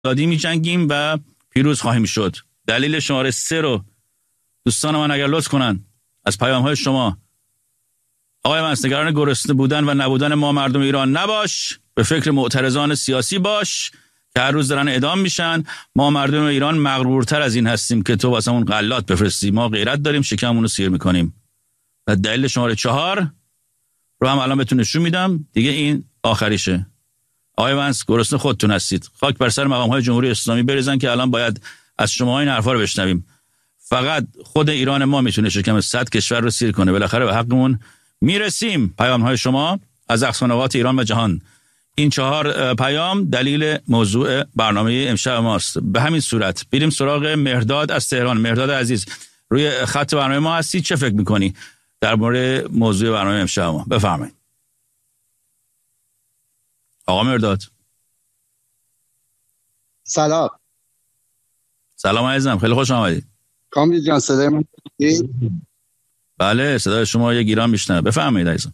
آزادی می‌جنگیم و پیروز خواهیم شد. دلیل شماره 3 رو دوستان من اگر لطف کنن از پیام‌های شما. آقای وانس، نگران گرسنه بودن و نبودن ما مردم ایران نباش، به فکر معترضان سیاسی باش که هر روز دارن اعدام میشن. ما مردم ایران مغرورتر از این هستیم که تو واسمون غلات بفرستی. ما غیرت داریم، شکممون رو سیر میکنیم. و دلیل شماره 4 رو هم الان بهتون نشون میدم دیگه، این آخریشه. آقای وانس، گرسنه خودتون هستید. خاک بر سر مقام‌های جمهوری اسلامی بریزن که الان باید از شما این حرفا رو بشنویم. فقط خود ایران ما میتونه شکم 100 کشور رو سیر کنه. بالاخره به حقمون میرسیم. پیام‌های شما از اقصانقاط ایران و جهان. این 4 پیام دلیل موضوع برنامه امشب ماست. به همین صورت بریم سراغ مهرداد از تهران. مهرداد عزیز، روی خط برنامه ما هستی، چه فکر میکنی در مورد موضوع برنامه امشب ما؟ بفرمایید آقا مهرداد. سلام عزیزم، خیلی خوش آمدید. کامبیز جان، صدای من؟ بله، صدای شما یک ایران میشنوه. بفرمایید عزیزم.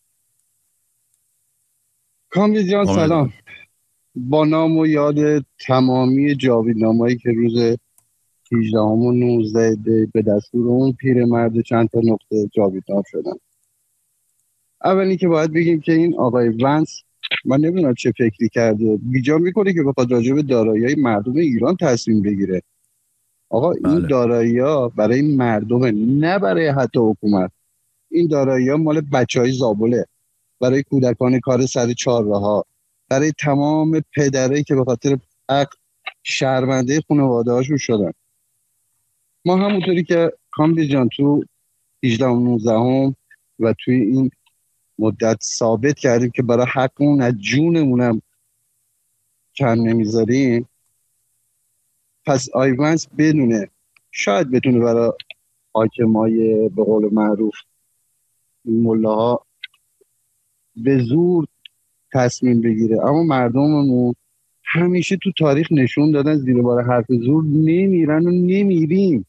کامبیز جان سلام. با نام و یاد تمامی جاویدنامه‌ای که روز 18 و 19 به دستور اون پیرمرد چند تا نقطه جاویدنام شدن. اولی که باید بگیم که این آقای وانس، من نمیدونم چه فکری کرده، بیجا میکنه که بخواد راجع به دارایی‌های مردم ایران تصمیم بگیره. آقا این دارایی‌ها برای مردمه، نه برای حتی حکومت. این دارایی‌ها مال بچهای زابله، برای کودکان کار سر چهارراها، برای تمام پدرایی که به خاطر حق شرمنده خانواده هاشون شدن. ما همونطوری که کامبیز جان تو 18 و 19 و توی این مدت ثابت کردیم که برای حقمون از جونمونم کم نمیذاریم. پس آیوانس بدونه، شاید بتونه برای حاکمای به قول معروف ملاها به زور تصمیم بگیره، اما مردممون همیشه تو تاریخ نشون دادن زیر بار حرف زور نمیرن و نمیریم.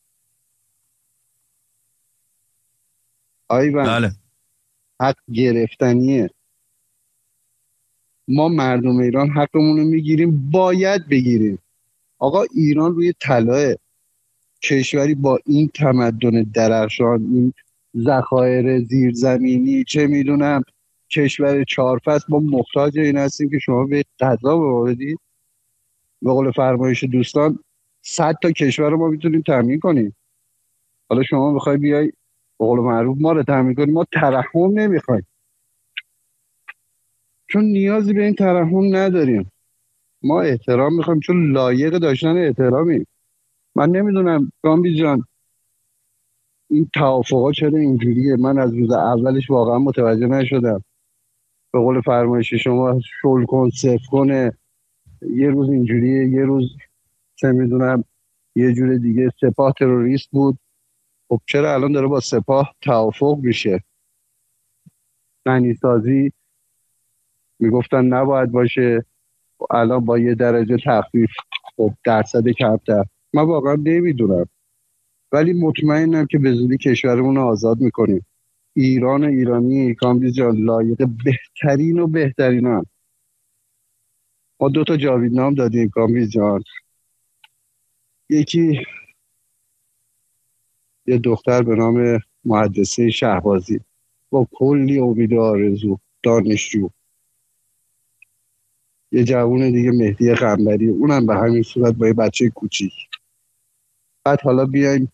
بله. حق گرفتنیه. ما مردم ایران حقمون رو میگیریم، باید بگیریم. آقا ایران روی طلاه، کشوری با این تمدن درخشان، این ذخایر زیرزمینی، چه میدونم کشور 4 فصل، ما محتاج این هستیم که شما به غذا ببرید. به قول فرمایش دوستان 100 تا کشور رو ما میتونیم تامین کنیم. حالا شما میخوای بیای به قول معروف ما رو تامین کنیم، ما ترحم نمیخوایم، چون نیازی به این ترحم نداریم. ما احترام میخوایم چون لایق داشتن احترامیم. من نمیدونم کامبیز جان این توافقات چرا اینجوریه، من از روز اولش واقعا متوجه نشدم. به قول فرمایش شما شل کن صفر کنه، یه روز اینجوریه، یه روز چه میدونم یه جور دیگه. سپاه تروریست بود، خب چرا الان داره با سپاه توافق میشه؟ غنیسازی میگفتن نباید باشه، الان با یه درجه تخفیف، خب درصد کمتر. من واقعا نمیدونم، ولی مطمئنم که به زودی کشورمون رو آزاد میکنیم. ایران و ایرانی کامبیز جان لایق بهترین و بهترین هم. ما 2 تا جاویدنام دادیم کامبیز جان. یکی یه دختر به نام مهندسه شهبازی با کلی امید و آرزو، دانشجو. یه جوون دیگه مهدی قنبری، اونم به همین صورت با یه بچه کوچیک. بعد حالا بیایم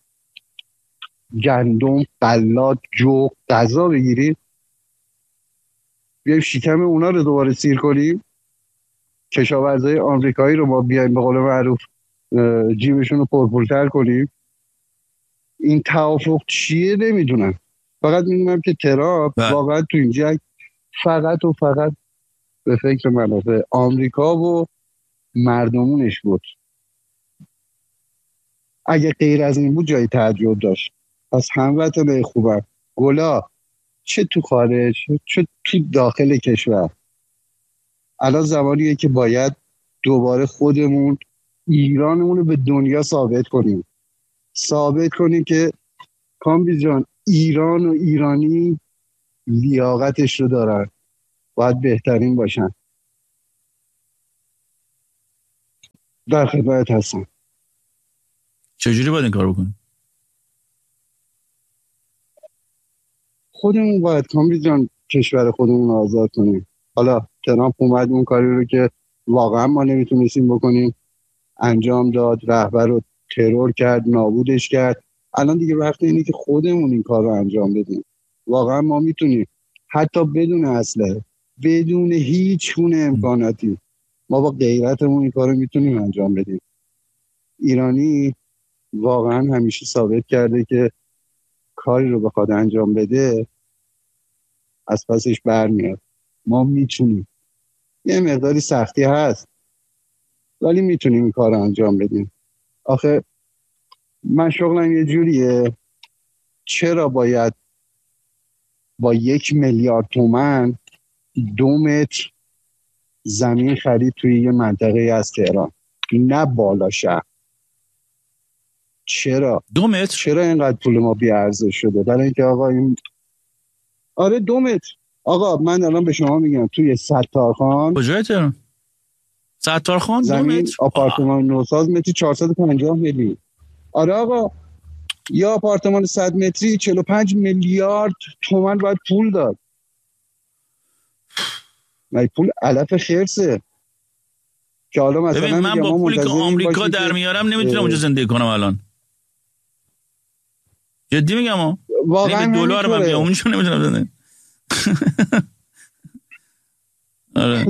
گندم، غلات، جو، غذا بگیریم، بیایم شکم اونا رو دوباره سیر کنیم. کشاورزای آمریکایی رو ما بیایم به قول معروف جیبشون رو پرپرتر کنیم. این توافق چیه نمیدونم. فقط میدونم که ترامپ واقعا تو اینجا فقط و فقط به فکر منافع آمریکا و مردمونش بود. اگه غیر از این بود جای تعجب داشت. پس هموطنای خوبم، گلا چه تو خارج چه تو داخل کشور، الان زمانیه که باید دوباره خودمون ایرانمون رو به دنیا ثابت کنیم که کامبیز جان ایران و ایرانی لیاقتش رو دارن، باید بهترین باشن. در خدمت هستم. چجوری باید این کار بکنیم؟ خودمون باید کامبیز جان کشور خودمون رو آزاد کنیم. حالا ترامپ اومد اون کاری رو که واقعا ما نمیتونستیم بکنیم انجام داد، رهبر رو ترور کرد، نابودش کرد. الان دیگه وقت اینه که خودمون این کار رو انجام بدیم. واقعا ما میتونیم حتی بدون اسلحه، بدون هیچ گونه امکاناتی، ما با غیرتمون این کار رو میتونیم انجام بدیم. ایرانی واقعا همیشه ثابت کرده که کاری رو بخواد انجام بده از پسش برمیاد. ما میتونیم، یه مقداری سختی هست ولی میتونیم این کار رو انجام بدیم. آخه من شغلم یه جوریه، چرا باید با 1 میلیارد تومان 2 متر زمین خرید توی یه منطقه از تهران، نه بالا شهر؟ چرا 2 متر؟ چرا اینقدر پول ما بی ارزش شده؟ برای اینکه آقا این آره 2 متر. آقا من الان به شما میگم توی ستارخان، کجای تهران؟ ستارخان 2 زمین متر آپارتمان نوساز متری 450 میلیون. آره آقا، یا آپارتمان 100 متری 45 میلیارد تومان باید پول داد. من پول علف خرسه که حالا مثلا ببین من با پولی که آمریکا در میارم نمیتونم اونجا زندگی کنم الان. جدی میگم ها، واقعا دلار من بیام اونجا نمیتونم زندگی. آره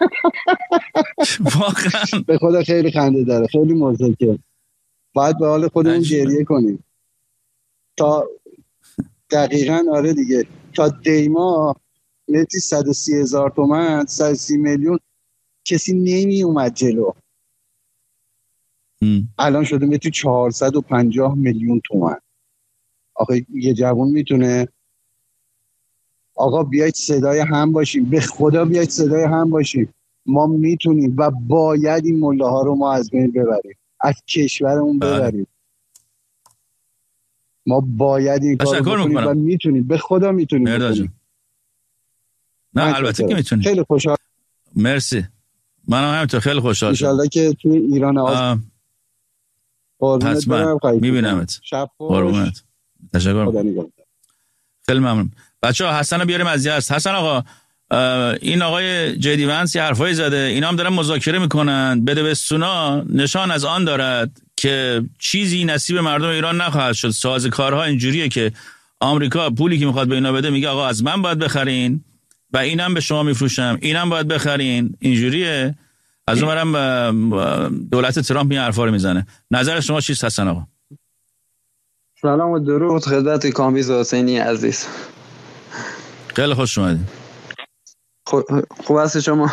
واقعا به خدا خیلی خنده داره، خیلی مضحکه. باید به حال خودمون گریه کنیم تا دقیقاً. آره دیگه، تا دیما متری 130,000 تومان 130 میلیون کسی نمی اومد جلو. الان شده متری 450 میلیون تومان. آخه یه جوون میتونه؟ آقا بیایید صدای هم باشیم، به خدا بیایید صدای هم باشیم. ما میتونیم و باید این مله ها رو ما از بین ببریم، از کشورمون ببریم. ما باید این کار رو بکنیم و میتونیم، به خدا میتونیم بکنیم. نه البته که میتونیم. خیلی خوشحال. مرسی. منم همینطور خیلی خوشحال شدم. انشالله که توی ایران حتما میبینمت. شب خوش. قربونت. تشکر. خیلی ممنون. بچه‌ها حسن رو بیاریم از یزد. حسن آقا، این آقای جدی ونس یه حرفایی زده، اینا هم دارن مذاکره میکنن. بدبستونا نشان از آن دارد که چیزی نصیب مردم ایران نخواهد شد. سازوکارها اینجوریه که آمریکا پولی که میخواد به اینا بده میگه آقا از من باید بخرین و اینم به شما میفروشم، اینم باید بخرین. اینجوریه. از اونورم دولت ترامپ این حرفا رو میزنه. نظر شما چیست حسن آقا؟ سلام و درود خدمت کامبیز حسینی عزیز. خیلی خوش اومدید. خوب هست شما؟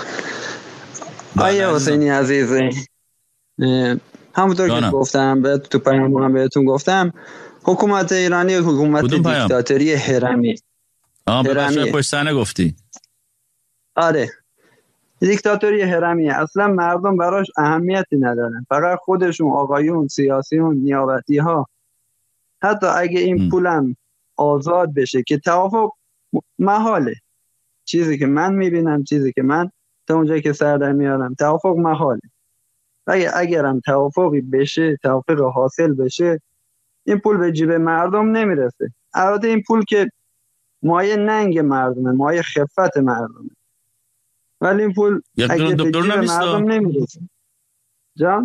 آیه حسینی عزیز، همونطور که گفتم تو پیام هم بهتون گفتم، حکومت ایرانی حکومت دیکتاتوری هرمی. هرمی پشت صحنه گفتی؟ آره، دیکتاتوری هرمی. اصلا مردم براش اهمیتی ندارن، فقط خودشون، آقایون، سیاسیون، نیابتی ها. حتی اگه این پولم آزاد بشه که توافق محاله، چیزی که من میبینم، چیزی که من تا اونجایی که سر در میارم، توافق محاله. اگرم توافقی بشه، توافق حاصل بشه، این پول به جیب مردم نمیرسه. البته این پول که مایه ننگ مردمه، مایه خفت مردمه، ولی این پول اگه به جیب مردم نمیرسه. جان؟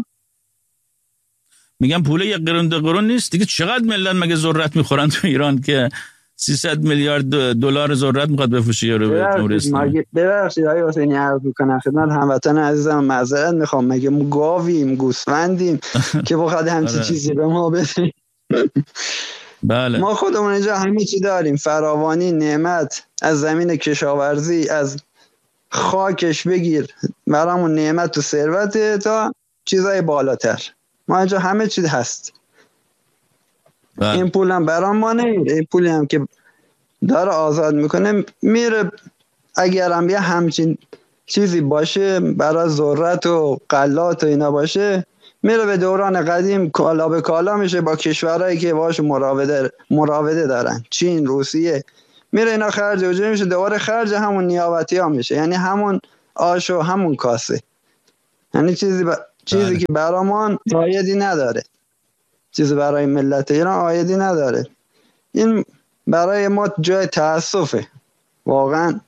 میگم پول یک قرون نیست دیگه. چقدر ملت مگه ذرت میخورن تو ایران که 300 میلیارد دلار ذرت میخواد بفروشه یارو به جمهوری اسلامی؟ ببخشید آقای حسینی، عرض میکنم خدمت هموطن عزیزم، معذرت میخوام. مگه ما گاویم، گوسفندیم که بخواد همچین چیزی به ما بده؟ بله. ما خودمون اینجا همه چی داریم، فراوانی، نعمت، از زمین کشاورزی، از خاکش بگیر برامون نعمت و ثروت تا چیزای بالاتر. ما اینجا همه چیز هست. این پول هم برام ما نمیره. این پولی هم که داره آزاد میکنه میره، اگر هم یه همچین چیزی باشه برای ذرت و غلات و اینا باشه، میره به دوران قدیم، کالا به کالا میشه با کشورهایی که باش مراوده دارن، چین، روسیه. میره اینا خرج و جمع میشه، دوباره خرج همون نیابتی ها میشه، یعنی همون آش و همون کاسه. یعنی چیزی چیزی که برامان عایدی نداره، چیزی برای ملت ایران عایدی نداره. این برای ما جای تأسفه. واقعا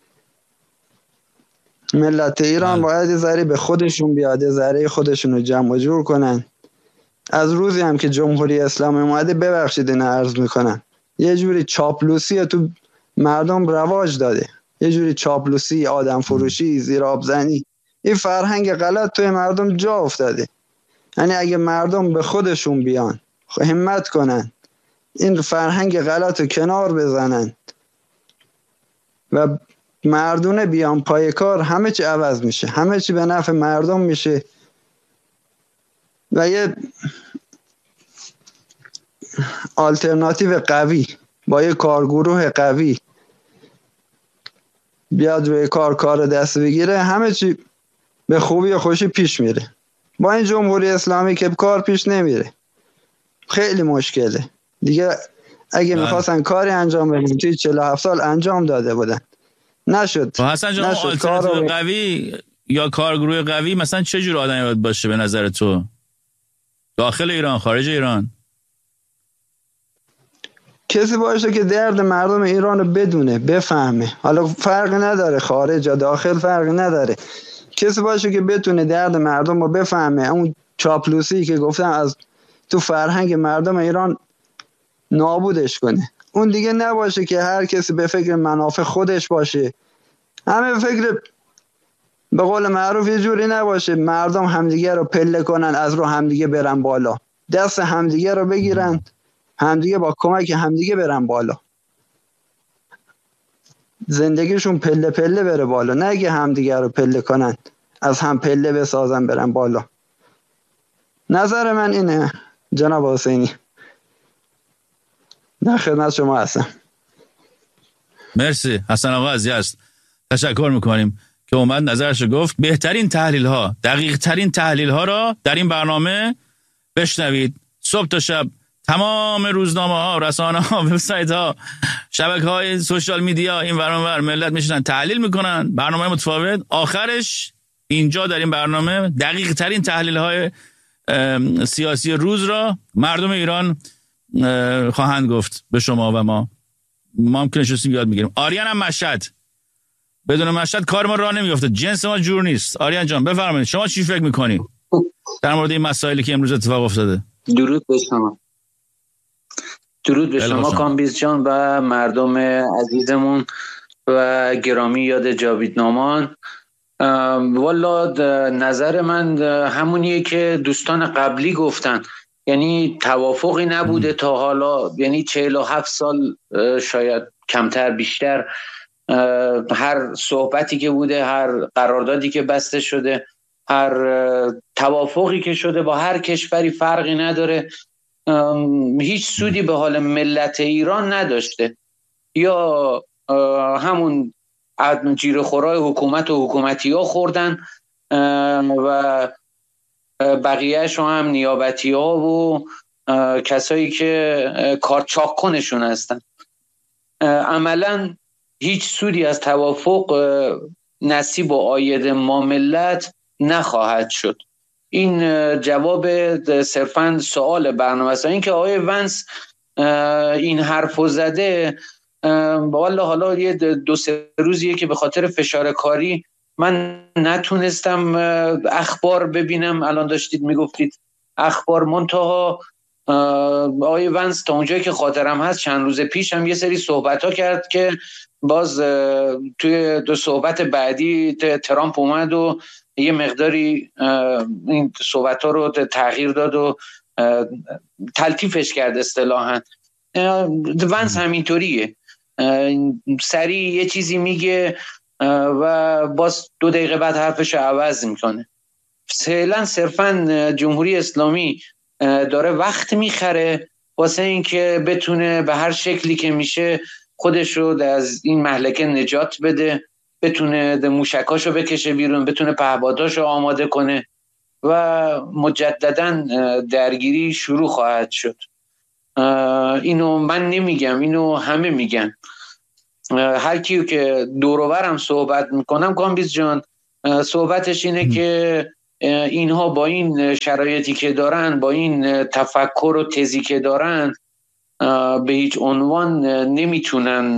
ملت ایران باید ذره به خودشون بیاد، ذره خودشون رو جمع و جور کنن. از روزی هم که جمهوری اسلامی اومده، ببخشید این عرض میکنم، یه جوری چاپلوسی تو مردم رواج داده، یه جوری چاپلوسی، آدم فروشی، زیر آب زنی، این فرهنگ غلط توی مردم جا افتاده. یعنی اگه مردم به خودشون بیان، همت کنن، این فرهنگ غلط رو کنار بزنن و مردونه بیان پای کار، همه چی عوض میشه، همه چی به نفع مردم میشه. و یه آلترناتیو قوی با یه کارگروه قوی بیاد روی کار دست بگیره، همه چی به خوبی و خوشی پیش میره. با این جمهوری اسلامی که کار پیش نمیره، خیلی مشکله دیگه. اگه میخواستن کاری انجام بدن توی 47 سال انجام داده بودن، نشد. حسن جان، آلترناتیو قوی یا کارگروه قوی مثلا چه جور آدمی باید باشه به نظر تو؟ داخل ایران، خارج ایران؟ کسی باشه که درد مردم ایران رو بدونه، بفهمه. حالا فرقی نداره خارج یا داخل، فرقی نداره. کسی باشه که بتونه درد مردم رو بفهمه، اون چاپلوسی که گفتم از تو فرهنگ مردم ایران نابودش کنه. اون دیگه نباشه که هر کسی به فکر منافع خودش باشه، همه به فکر، به قول معروف، یه جوری نباشه مردم همدیگه رو پله کنن، از رو همدیگه برن بالا، دست همدیگه رو بگیرن، همدیگه با کمک همدیگه برن بالا، زندگیشون پله پله بره بالا، نه که همدیگه رو پله کنن، از هم پله بسازن برن بالا. نظر من اینه جناب حسینی. در خدمت شما هستم. مرسی حسن آقا عزیز، تشکر میکنیم که اومد نظرش گفت. بهترین تحلیل ها، دقیق ترین تحلیل ها را در این برنامه بشنوید. صبح تا شب تمام روزنامه ها، رسانه ها، وبسایت ها، شبکه های سوشال میدیا، این ور اون ور ملت میشنن تحلیل میکنن، برنامه متفاوت. آخرش اینجا در این برنامه دقیق ترین تحلیل های سیاسی روز را مردم ایران خواهند گفت به شما و ما هم که نشستیم یاد میگیریم. آریان هم مشهد، بدون مشهد کار ما راه نمیفته، جنس ما جور نیست. آریان جان بفرمایید، شما چی فکر میکنید در مورد این مسائلی که امروز اتفاق افتاده؟ درود به شما. درود به شما کامبیز جان و مردم عزیزمون و گرامی یاد جاوید نامان. والا نظر من همونیه که دوستان قبلی گفتن، یعنی توافقی نبوده تا حالا، یعنی 47 سال شاید کمتر بیشتر، هر صحبتی که بوده، هر قراردادی که بسته شده، هر توافقی که شده با هر کشوری فرقی نداره، هیچ سودی به حال ملت ایران نداشته. یا همون جیره‌خورای حکومت و حکومتی ها خوردن و بقیه‌اش هم نیابتی ها و کسایی که کار چاک کنشون هستن. عملاً هیچ سودی از توافق نصیب و عاید ما ملت نخواهد شد. این جواب صرفاً سوال برنامه است. این که آقای ونس این حرفو زده، والا حالا یه 2-3 روزیه که به خاطر فشار کاری من نتونستم اخبار ببینم. الان داشتید میگفتید اخبار، منتها آقای ونس تا اونجایی که خاطرم هست چند روز پیش هم یه سری صحبت ها کرد که باز توی 2 صحبت بعدی ترامپ اومد و یه مقداری این صحبت ها رو تغییر داد و تلطیفش کرد اصطلاحاً. ونس همینطوریه، سریع یه چیزی میگه و باز 2 دقیقه بعد حرفش رو عوض میکنه. فعلا صرفا جمهوری اسلامی داره وقت میخره واسه این که بتونه به هر شکلی که میشه خودش رو از این مهلکه نجات بده، بتونه موشکاشو بکشه بیرون، بتونه پهپاداشو آماده کنه و مجددا درگیری شروع خواهد شد. اینو من نمیگم، اینو همه میگن. هر کیو که دور و برم صحبت میکنم کامبیز جان، صحبتش اینه که اینها با این شرایطی که دارن، با این تفکر و تزی که دارن، به هیچ عنوان نمیتونن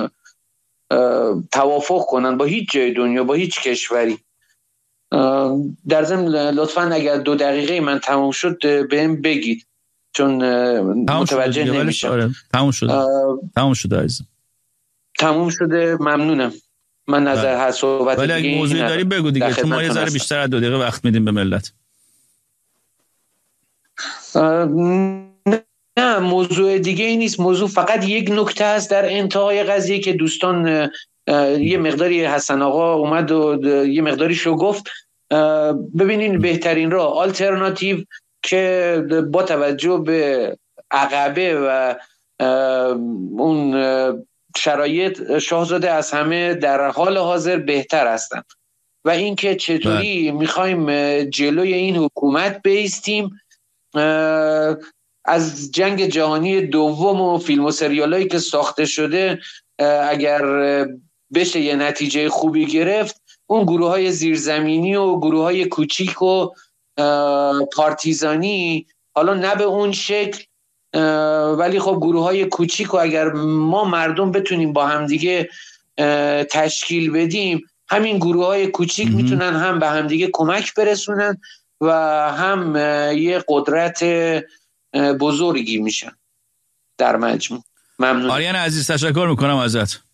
توافق کنن با هیچ جای دنیا، با هیچ کشوری. در ضمن لطفاً اگر 2 دقیقه من تموم شد بهم بگید، چون متوجه نمیشم. تموم شده عزیزم. تموم شده، ممنونم. من نظر هر صحبت دیگه، ولی اگه موضوعی داری بگو دیگه، چون ما یه ذره بیشتر از 2 دقیقه وقت میدیم به ملت. نه، موضوع دیگه ای نیست. موضوع فقط یک نکته است در انتهای قضیه که دوستان یه مقداری حسن آقا اومد و یه مقداریشو گفت. ببینین بهترین راه، آلترناتیو که با توجه به عقبه و اون شرایط شاهزاده از همه در حال حاضر بهتر هستن و اینکه چطوری میخوایم جلوی این حکومت بایستیم. از جنگ جهانی دوم و فیلم و سریالایی که ساخته شده اگر بشه یه نتیجه خوبی گرفت، اون گروه‌های زیرزمینی و گروه‌های کوچیک و پارتیزانی، حالا نه به اون شکل، ولی خب گروه‌های کوچیک و اگر ما مردم بتونیم با همدیگه تشکیل بدیم، همین گروه‌های کوچیک میتونن هم به همدیگه کمک برسونن و هم یه قدرت بزرگی میشن در مجموع. ممنون. آریان عزیز تشکر میکنم ازت،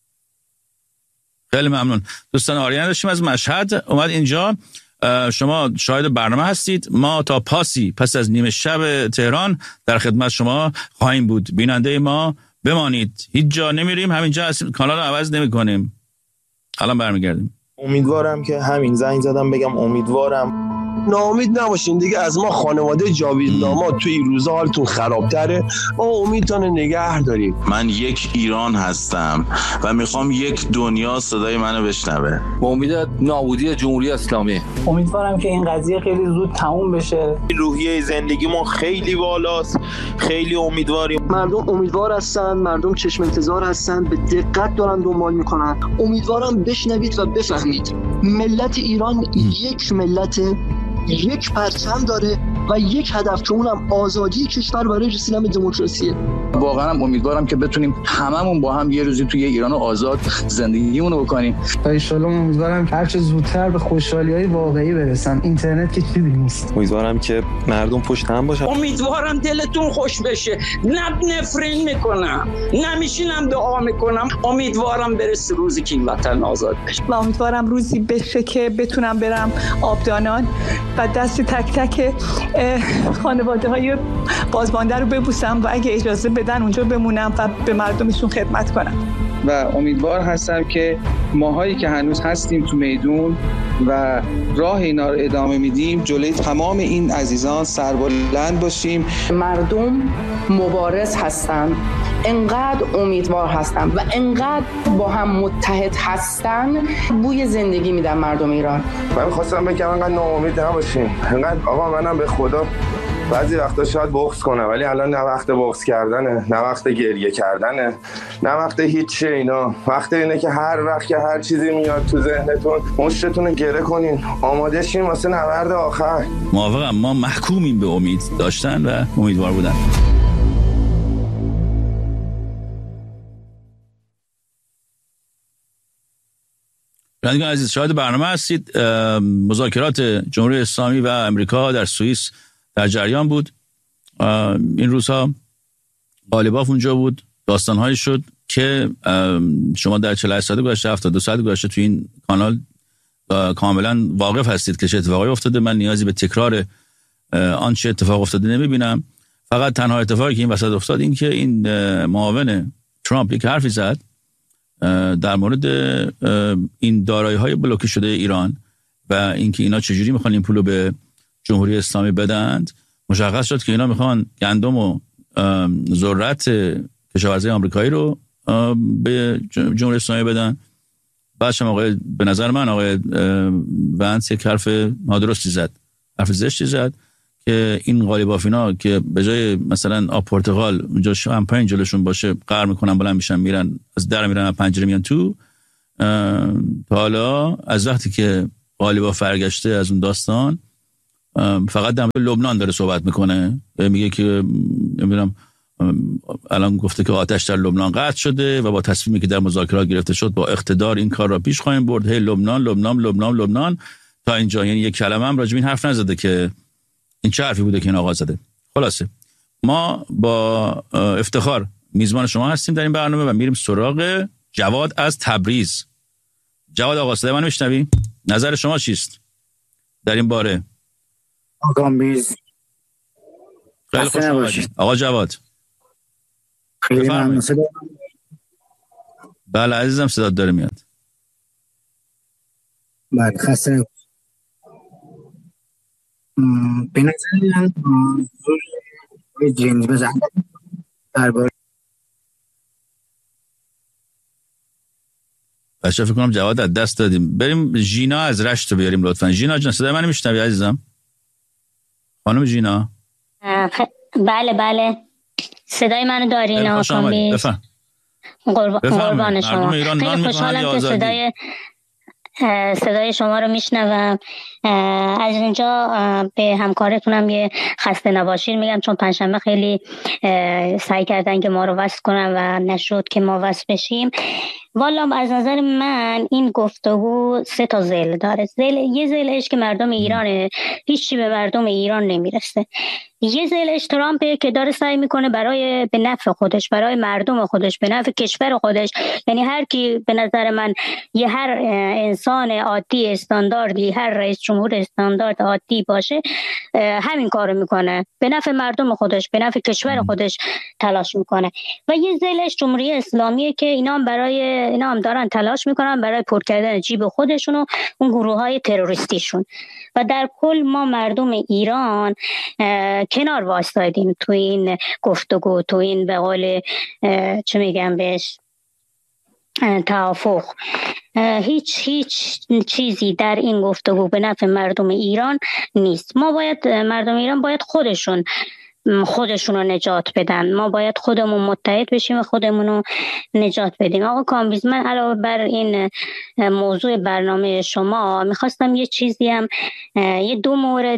خیلی ممنون. دوستان، آریان داشتیم از مشهد اومد اینجا. شما شاهد برنامه هستید، ما تا پس از نیمه شب تهران در خدمت شما خواهیم بود. بیننده ما بمانید، هیچ جا نمیریم، همینجا هستیم، کانال رو عوض نمی کنیم. الان برمیگردیم. امیدوارم که همین زنگ زدم بگم امیدوارم ناامید نباشین دیگه از ما. خانواده جاویدنما توی این روزا حالتون خرابتره، ما امیدتون نگه داریم. من یک ایران هستم و میخوام یک دنیا صدای منو بشنوه. با امید نابودی جمهوری اسلامی. امیدوارم که این قضیه خیلی زود تموم بشه. روحیه زندگیمون خیلی بالاست، خیلی امیدواریم. مردم امیدوار هستن، مردم چشم انتظار هستن، به دقت دارن دنبال میکنن. امیدوارم بشنوید و بفهمید ملت ایران یک ملت، یک پرچم داره و یک هدف که اونم آزادی کشور برای رسیدن به دموکراسیه. واقعا امیدوارم که بتونیم هممون با هم یه روزی توی ایران آزاد زندگیمون رو بکنیم. ان شاءالله امیدوارم هر چه زودتر به خوشحالی‌های واقعی برسن. اینترنت که چیزی نیست. امیدوارم که مردم پشت هم باشن. امیدوارم دلتون خوش بشه، نه نفرین میکنم، نمیشینم دعا میکنم. امیدوارم برسه روزی که این وطن آزاد بشه و امیدوارم روزی بشه که بتونم برم آبدانان و دست تک تک خانواده‌های بازمانده رو ببوسم و اگه اجازه بدن اونجا بمونم و به مردمشون خدمت کنم. و امیدوار هستم که ماهایی که هنوز هستیم تو میدون و راه اینا رو ادامه میدیم، جلوی تمام این عزیزان سربلند باشیم. مردم مبارز هستن، انقدر امیدوار هستن و انقدر با هم متحد هستن، بوی زندگی میدن مردم ایران. من خواستم بگم انقدر ناامید نباشین. انقدر آقا منم به خدا بعضی وقتا شاید بغض کنه، ولی الان نه وقت بغض کردنه، نه وقت گریه کردنه، نه وقت هیچ اینا. وقت اینه که هر وقت که هر چیزی میاد تو ذهنتون مشتتون رو گره کنین، آماده شین واسه نبرد آخر. موافقم، ما محکومیم به امید داشتن و امیدوار بودن. بینندگان عزیز، شاهد برنامه هستید. مذاکرات جمهوری اسلامی و امریکا در سوئیس در جریان بود. این روزها غالباف اونجا بود، داستانهایی شد که شما در 48 ساعت گذشته 72 ساعت گذشته تو این کانال کاملا واقف هستید که چه اتفاقی افتاده. من نیازی به تکرار آنچه اتفاق افتاده نمیبینم. فقط تنها اتفاقی که این وسط افتاد این که این معاون ترامپ یک حرفی زد در مورد این دارایی‌های بلوکه شده ایران و اینکه اینا چجوری میخوان این پولو به جمهوری اسلامی بدند. مشخص شد که اینا میخوان گندم و ذرت کشاورزی آمریکایی رو به جمهوری اسلامی بدن. بعدش هم به نظر من آقای ونس یک حرف نادرستی زد، حرف زشتی زد که این قالیبافینا که به جای مثلا آب پرتقال اونجا شامپاین جلوشون باشه قهر میکنن، بلند میشن میرن از در میرن از پنجره میان تو. تا حالا از وقتی که قالیباف فرگشته از اون داستان فقط در مورد لبنان داره صحبت میکنه، میگه که نمیدونم الان گفته که آتش در لبنان قطع شده و با تصمیمی که در مذاکرات گرفته شد با اقتدار این کار را پیش خواهیم برد. هی لبنان لبنان لبنان لبنان تا اینجا، یعنی یک کلمه هم راجع به این حرف نزده که این چه حرفی بوده که این آقا زده. خلاصه ما با افتخار میزبان شما هستیم در این برنامه و میریم سراغ جواد از تبریز. جواد آقا صدای منو میشنوی؟ نظر شما چیست در این باره؟ آقا میز خیلی خوش آمدید آقا جواد. خیلی ممنون. بله عزیزم صدات داره میاد. بله خسته به نظر من جنگ بزن درباره بچه فکر کنم جواد از دست دادیم. بریم ژینا از رشت رو بیاریم لطفا. ژینا جان صدای منو میشنوی عزیزم؟ خانم ژینا. بله بله صدای منو دارین آقا کامبیز؟ قربان شما. خیلی خوشحالم که صدای شما رو میشنوم. از اینجا به همکارتونم یه خسته نباشید میگم، چون پنجشنبه خیلی سعی کردن که ما رو وصل کنن و نشد که ما وصل بشیم. والا از نظر من این گفتگو 3 تا ذیل داره. یه ذیلش که مردم ایرانه، هیچی به مردم ایران نمیرسه. یه ذیلش ترامپه که داره سعی میکنه برای به نفع خودش، برای مردم خودش، به نفع کشور خودش، یعنی هر کی به نظر من یه هر انسان عادی استانداردی، هر رئیس جمهور استاندارد عادی باشه همین کارو میکنه، به نفع مردم خودش، به نفع کشور خودش تلاش میکنه. و یه ذیلش جمهوری اسلامیه که اینا هم دارن تلاش میکنن برای پر کردن جیب خودشون و اون گروه‌های تروریستیشون. و در کل ما مردم ایران کنار وایسادیم تو این گفتگو، تو این به قول چه میگم بهش توافق. هیچ چیزی در این گفتگو به نفع مردم ایران نیست. مردم ایران باید خودشون رو نجات بدن. ما باید خودمون متحد بشیم و خودمون رو نجات بدیم. آقا کامبیز، من علاوه بر این موضوع برنامه شما میخواستم یه چیزی هم یه 2 مورد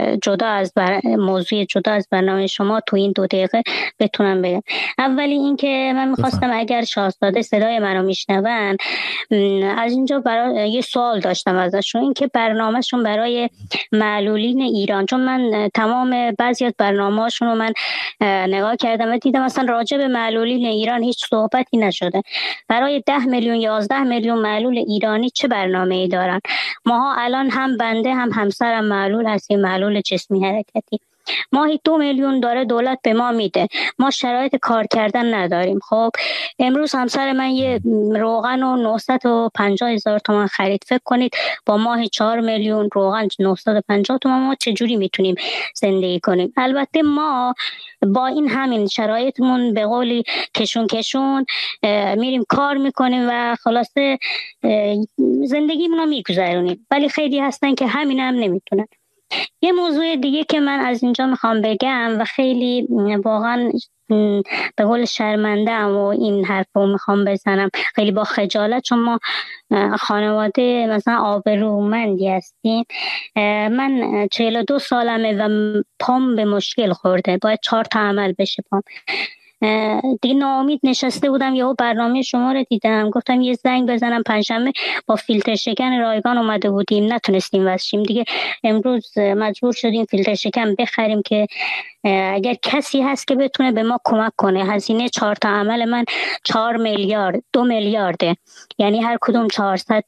موضوع جدا از برنامه شما تو این 2 دقیقه بتونم بگم. اولی این که من میخواستم اگر شاهزاده صدای منو میشنون، از اینجا یه سوال داشتم ازشون، این که برنامهشون برای معلولین ایران، چون من تمام بعضی از برنامه‌هاشون رو من نگاه کردم و دیدم اصلا راجع به معلولین ایران هیچ صحبتی نشده. برای 10 میلیون 11 میلیون معلول ایرانی چه برنامه‌ای دارن؟ ماها الان هم بنده هم همسرم معلول هستیم، معلول جسمی حرکتی. ماهی 2 میلیون داره دولت به ما میده، ما شرایط کار کردن نداریم. خب امروز همسر من یه روغن و 950,000 تومان خرید. فکر کنید با ماهی 4 میلیون روغن 950 تومان ما چجوری میتونیم زندگی کنیم؟ البته ما با این همین شرایطمون به قولی کشون میریم کار میکنیم و خلاصه زندگیمون رو میگذرونیم، ولی خیلی هستن که همین هم نمیتونن. یه موضوع دیگه که من از اینجا میخوام بگم و خیلی واقعا به قول شرمنده و این حرف رو میخوام بزنم خیلی با خجالت، چون ما خانواده مثلا آبرومندی هستیم. من 42 سالمه و پام به مشکل خورده، باید 4 تا عمل بشه پام. دیگه ناامید نشسته بودم، یهو برنامه شما رو دیدم، گفتم یه زنگ بزنم. پنجشنبه با فیلتر شکن رایگان اومده بودیم، نتونستیم واسشیم دیگه. امروز مجبور شدیم فیلتر شکن بخریم که اگر کسی هست که بتونه به ما کمک کنه. هزینه 4 تا عمل من 4 میلیارد 2 میلیارده، یعنی هر کدوم 400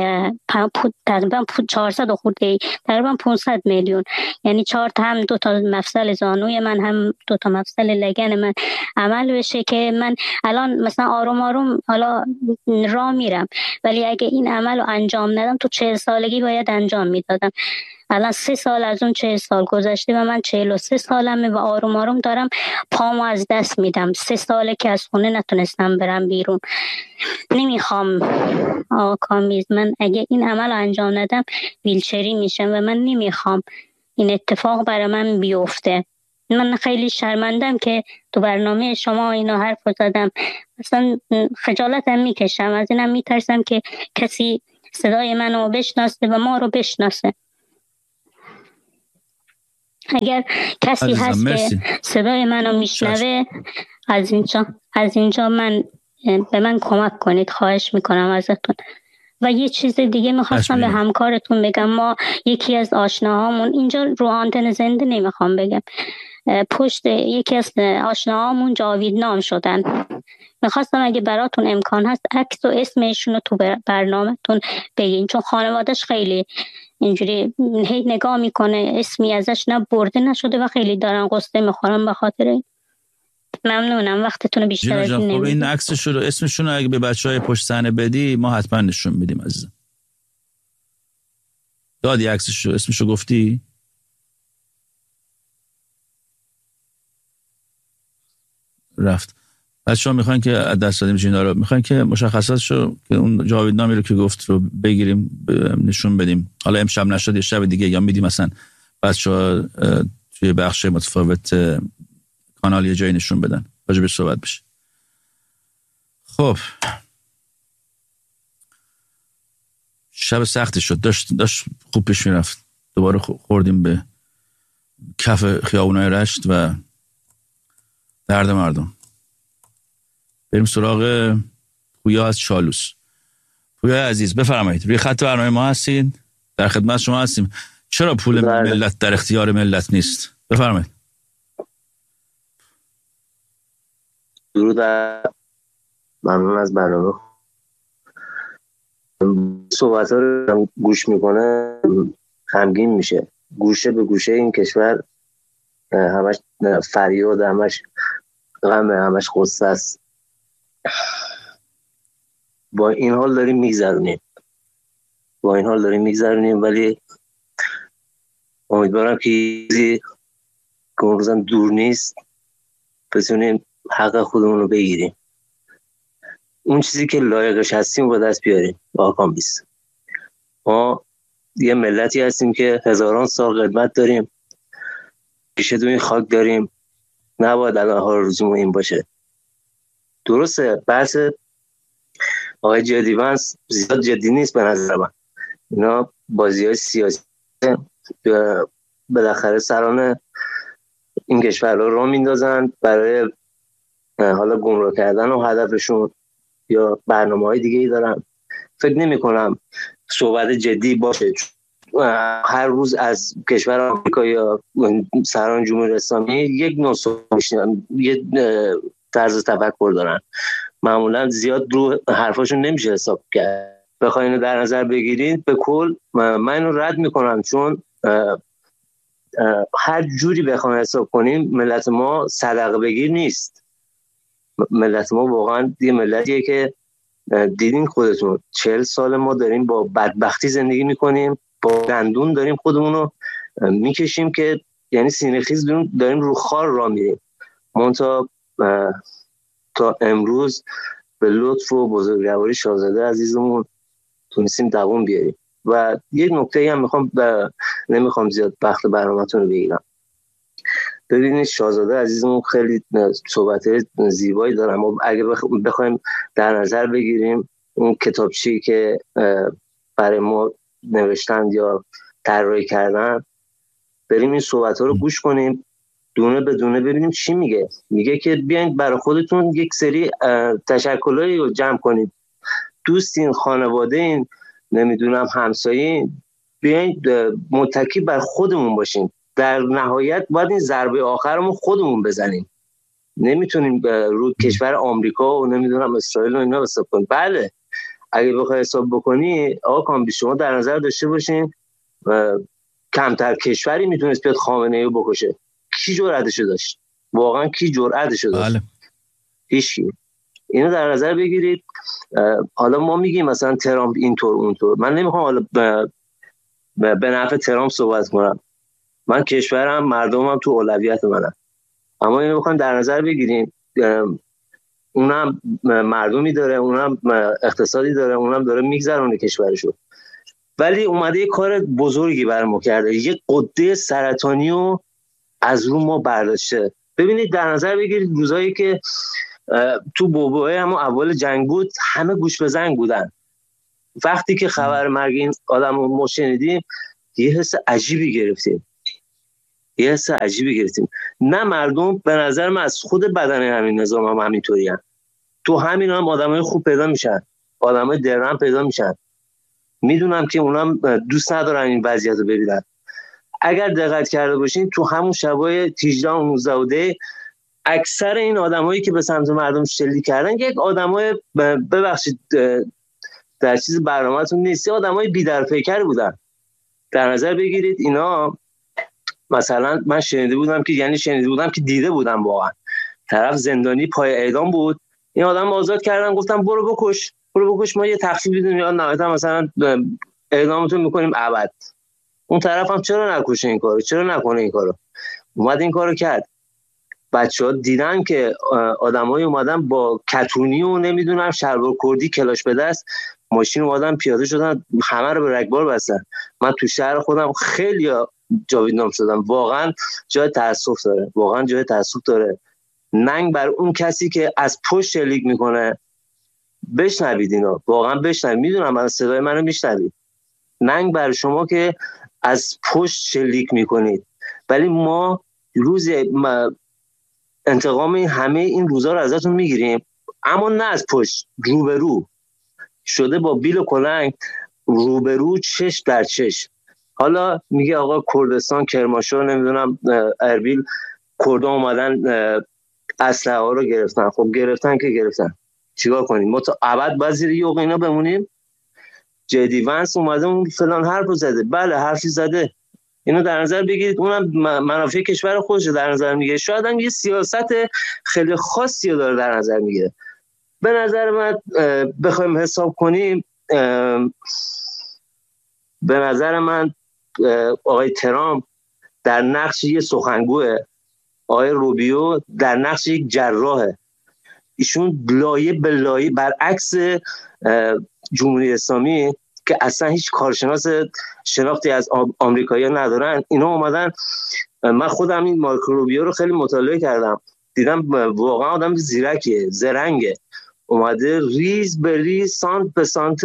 تقریبا 400 خورده، تقریبا 500 میلیون، یعنی 4 تا هم 2 تا مفصل زانوی من هم 2 تا مفصل لگن من عمل بشه که من الان مثلا آروم آروم حالا راه میرم، ولی اگه این عمل رو انجام ندم تو 40 سالگی باید انجام میدادم. الان 3 سال از اون 40 سال گذشته و من 43 سالمه و آروم آروم دارم پامو از دست میدم. 3 ساله که از خونه نتونستم برم بیرون. نمیخوام آقا کامبیز، من اگه این عمل انجام ندم ویلچری میشم و من نمیخوام این اتفاق برای من بیفته. من خیلی شرمندم که تو برنامه شما اینو حرف زدم، اصلا خجالتم میکشم، از اینم میترسم که کسی صدای منو بشناسه و ما رو بشناسه. اگر کسی هست که صدای منو میشنوه از اینجا به من کمک کنید، خواهش میکنم ازتون. و یه چیز دیگه میخواستم به همکارتون بگم. ما یکی از آشناهامون اینجا رو آنتن زنده نمیخوام بگم، پشت یکی از آشناهامون جاوید نام شدن. میخواستم اگه براتون امکان هست عکس و اسمشون رو تو برنامه‌تون بگین، چون خانواده‌اش خیلی اینجوری هی نگاه میکنه اسمی ازش نه برده نشده و خیلی دارن قصه میخورن به خاطر. ممنونم وقتتون رو بیشتر از این نمیدم. این عکسشون رو اسمشون رو اگه به بچهای پشت صحنه بدی ما حتما نشون میدیم عزیزم. دادی عکسشو اسمشو گفتی؟ رفت. بچه‌ها میخواین که دست دادیم اینا رو، میخواین که مشخصاتشو که اون جاوید نامی رو که گفت رو بگیریم نشون بدیم. حالا امشب نشد یه شب دیگه یا میدیم مثلا بچه‌ها توی بخش متفاوت کانال یه جایی نشون بدن راجع به صحبت بشه. خب شب سختی شد، داشت خوب پیش میرفت. دوباره خوردیم به کف خیابونای رشت و درد مردم. بریم سراغ پویا از چالوس. پویا عزیز بفرمایید، روی خط برنامه ما هستین، در خدمت شما هستیم. چرا پول ملت در اختیار ملت نیست؟ بفرمایید. درود، ممنون از برنامه. صحبت ها رو گوش میکنه غمگین میشه. گوشه به گوشه این کشور همش فریاد، همش غم، همش غصه است. با این حال داریم میگذرونیم ولی امیدوارم که اون روزم دور نیست بتونیم حق خودمون رو بگیریم. اون چیزی که لایقش هستیم با دست بیاریم. واقعا بیست ما یه ملتی هستیم که هزاران سال قدمت داریم، پیش تو این خاک داریم، نباید الان حال روزمون این باشه. درسته بحث آقای جدیوانس زیاد جدی نیست به نظر من. اینا بازی‌های سیاسی بالاخره سران این کشورها رو میندازن برای حالا گمراه کردن و هدفشون یا برنامه‌های دیگه‌ای دارن. فکر نمی‌کنم صحبت جدی باشه. هر روز از کشور آمریکا یا سران جمهوری اسلامی یک نوع یک طرز تفکر دارن. معمولا زیاد رو حرفاشون نمیشه حساب کرد. بخواین در نظر بگیرید به کل من اینو رد میکنم، چون هر جوری بخوایم حساب کنیم ملت ما صدقه بگیر نیست. ملت ما واقعا یه ملتیه که دیدین خودتون 40 سال ما داریم با بدبختی زندگی میکنیم، با دندون داریم خودمونو میکشیم که یعنی سینه خیز داریم رو خار راه میریم. منتها تا امروز به لطف و بزرگواری شاهزاده عزیزمون تونستیم دوام بیاریم. و یه نکته هم نمیخوام زیاد وقت برنامه‌تون رو بگیرم. ببینید شاهزاده عزیزمون خیلی صحبت زیبایی دارن. ما اگه بخوایم در نظر بگیریم اون کتابچه‌ای که برای ما نوشتن یا طراحی کردن، بریم این صحبت‌ها رو گوش کنیم دونه به دونه ببینیم چی میگه. میگه که بیاین برای خودتون یک سری تشکلایی رو جمع کنید، دوستین، خانواده‌ین، نمیدونم همسایه‌ین، بیاین متکی بر خودمون باشیم. در نهایت باید این ضربه آخرمون خودمون بزنیم. نمیتونیم رو کشور آمریکا و نمیدونم اسرائیل و اینا حساب کنیم. بله اگه بخوای حساب بکنی آقا کامبی شما در نظر داشته باشین کمتر کشوری میتونست بیاد خامنه‌ای رو بکشه. کی جرأتشو داشت؟ واقعا کی جرأتشو داشت؟ بله. هیچکی. اینو در نظر بگیرید. حالا ما میگیم مثلا ترامپ اینطور اونطور. من نمیخوام حالا به نفع ترامپ صحبت کنم. من کشورم، مردمم تو اولویت منم. اما اینو بخوام در نظر بگیریم اونم مردمی داره، اونم اقتصادی داره، اونم داره میگذرونه کشورشو. ولی اومده یه کار بزرگی برای ما کرده. یه قده سرطانی رو از رو ما برداشته. ببینید در نظر بگیرید روزایی که تو بوبوهای همون اول جنگ بود همه گوش به زنگ بودن. وقتی که خبر مرگ این آدم رو ما شنیدیم یه حس عجیبی گرفتیم. یه حس عجیبی گرفتیم. نه مردم به نظر من از خود بدن همین نظام هم همینطوری هم. تو همین هم آدمای خوب پیدا میشن، آدمای درم پیدا میشن. میدونم که اونم دوست ندارن این وضعیت رو ببینن. اگر دقت کرده باشین تو همون شبای 18 و 19 اکثر این آدمایی که به سمت مردم شلیک کردن یک آدمای ببخشید در چیز برنامه‌تون نیست، آدمای بی‌درپیکر بودن. در نظر بگیرید اینا مثلا من شنیده بودم که دیده بودم واقعا طرف زندانی پای اعدام بود، این آدم آزاد کردن گفتم برو بکش ما یه تخفیف میدیم یا نهایتا مثلا اعدامتون میکنیم ابد. اون طرف هم چرا نکشه این کارو، چرا نکنه این کارو؟ اومد این کارو کرد. بچه‌ها دیدن که آدمای اومدن با کتونی و نمیدونم شلوار کردی کلاش به دست ماشین اومدن پیاده شدن همه رو به رگبار بستن. من تو شهر خودم خیلی جاویدنام شدم. واقعا جای تأسف داره. ننگ بر اون کسی که از پشت شلیک میکنه. بشنوید اینا، واقعا بشنوید. میدونم من صدای منو میشنوید. ننگ بر شما که از پشت شلیک میکنید. ولی ما روز انتقام همه این روزا رو ازتون میگیریم، اما نه از پشت، روبرو شده با بیل و کلنگ، روبرو، چشم در چشم. حالا میگه آقا کردستان، کرمانشاه، نمیدونم اربیل، کردان اومدن اسلحه ها رو گرفتن. خب گرفتن که گرفتن، چیکار کنیم؟ ما تا ابد باید زیر یوغ اینا بمونیم؟ جدی ونس اومده اون فلان حرفو زده، بله حرفی زده، اینو در نظر بگیرید، اونم منافع کشور خودش در نظر میگیره. شاید هم یه سیاست خیلی خاصی رو داره در نظر میگیره. به نظر من بخوایم حساب کنیم، به نظر من آقای ترامپ در نقش یه سخنگوه، آقای روبیو در نقش یک جراحه. ایشون لایه به لایه برعکس جمهوری اسلامی که اصلا هیچ کارشناس شناختی از آمریکایی‌ها ندارن، اینا اومدن. من خودم این مارکو روبیو رو خیلی مطالعه کردم، دیدم واقعا آدم زیرکیه، زرنگه. اومده ریز به ریز، سانت به سانت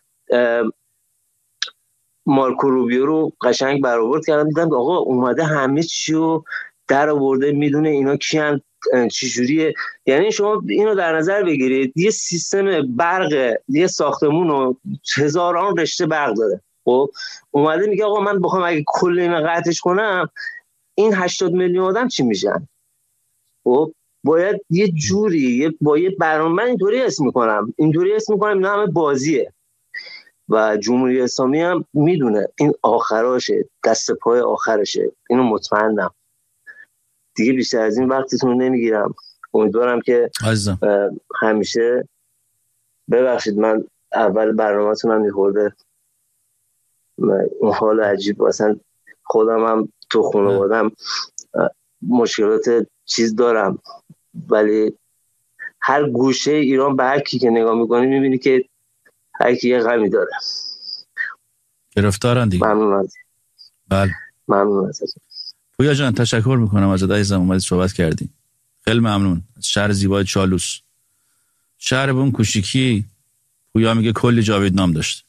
مارکو روبیو رو قشنگ برآورد کردم. دیدم آقا اومده همه چی رو در آورده، میدونه اینا کیان، چجوریه. یعنی شما اینو در نظر بگیرید، یه سیستم برق یه ساختمون رو هزاران رشته برق داره. خب اومده میگه آقا من بخوام اگه کل اینو قطعش کنم، این 80 میلیون آدم چی میشن؟ خب باید یه جوری با یه برنامه، من اینطوری اسم میکنم اینا همه بازیه. و جمهوری اسلامی هم میدونه این آخراشه، دست پای آخرشه، اینو مطمئنم. دیگه بیشتر از این وقتتون رو نمیگیرم. امیدوارم که همیشه، ببخشید من اول برنامه‌تون هم میخورده اون حال عجیب، مثلا خودم هم تو خانوادم مشکلات چیز دارم، ولی هر گوشه ایران به هر کی که نگاه میکنی میبینی که هر کی یه غمی داره. گرفتارن دیگه. ممنون از بله ممنون از پویا جان، تشکر میکنم ازت عزیزم، اومدی صحبت کردی. خیلی ممنون از شهر زیبای چالوس. شهر بون کوچیکی پویا میگه کلی جاویدنام داشت.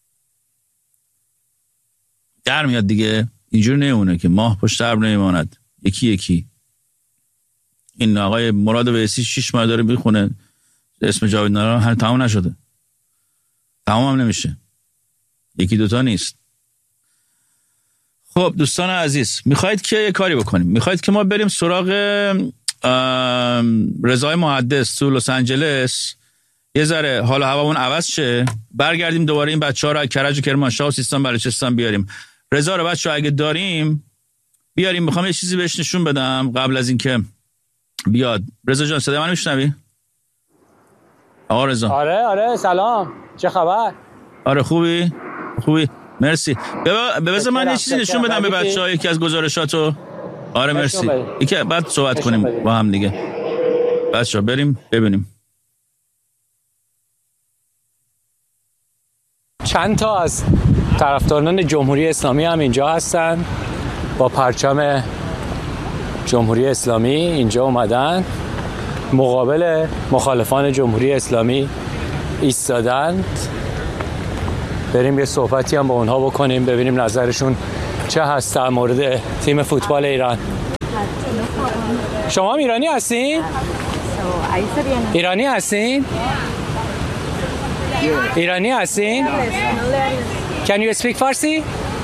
در میاد دیگه، اینجور نمونه که ماه پشت ابر نمیماند، یکی یکی. این آقای مراد ویسی 6 ماه داره میخونه اسم جاویدنام هر تمام نشده، تمام هم نمیشه، یکی دوتا نیست. خب دوستان عزیز، میخواید که یه کاری بکنیم، میخواید که ما بریم سراغ رضای محدث تو لس آنجلس، یه ذره حال و هوامون عوض شه، برگردیم دوباره این بچه‌ها رو از کرج و کرمانشاه و سیستان بلوچستان بیاریم. رضا رو بچه‌ها اگه داریم بیاریم، میخوام یه چیزی بهش نشون بدم قبل از اینکه بیاد. رضا جان صدای منو میشنوی؟ آقا رضا. آره سلام، چه خبر؟ آره خوبی؟ مرسی. بذار من یه چیزی نشون بدم به بچه‌ها، یکی از گزارشاتو. آره مرسی. یکی بعد صحبت کنیم با هم دیگه. بچه‌ها بریم ببینیم. چند تا از طرفداران جمهوری اسلامی هم اینجا هستن، با پرچم جمهوری اسلامی اینجا اومدن، مقابل مخالفان جمهوری اسلامی ایستادند. بریم یه صحبتی هم با اونها بکنیم، ببینیم نظرشون چه هست در مورد تیم فوتبال ایران؟ شما ایرانی هستین؟ ایرانی هستین؟ ایرانی هستین؟ Can you speak Farsi?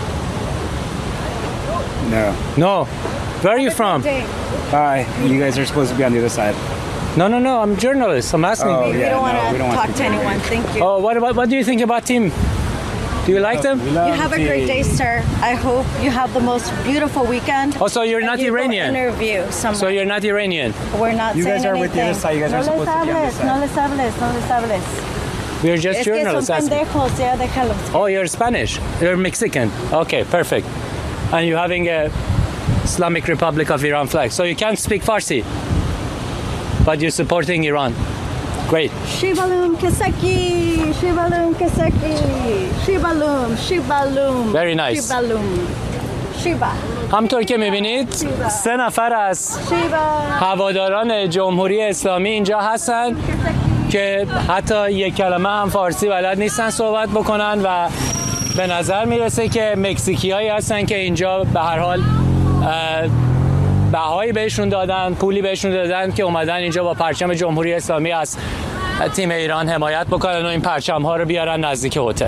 No. No. Where are you from? Hi. You guys are supposed to be on the other side. No. I'm a journalist. I'm asking. Oh, We don't want to talk to anyone. Thank you. Oh, what do you think about team? Do you like them? You have a great day, sir. I hope you have the most beautiful weekend. Oh, so you're not Iranian? Interview somewhere. So you're not Iranian? We're not You saying guys are anything. with the other side. You guys are supposed to be on this side. No les hables. We're just journalists. Oh, you're Spanish. You're Mexican. Okay, perfect. And you're having a Islamic Republic of Iran flag. So you can't speak Farsi, but you're supporting Iran. Great. Shibalum Kesaki. Shibalum. Very nice. Shiba. همطور که میبینید 3 نفر از هواداران جمهوری اسلامی اینجا هستن که حتی یک کلمه هم فارسی بلد نیستن صحبت بکنن و به نظر میرسه که مکزیکیایی هستن که اینجا به هر حال بهایی بهشون دادن، پولی بهشون دادن که اومدن اینجا با پرچم جمهوری اسلامی از تیم ایران حمایت بکنن و این پرچم ها رو بیارن نزدیک هتل.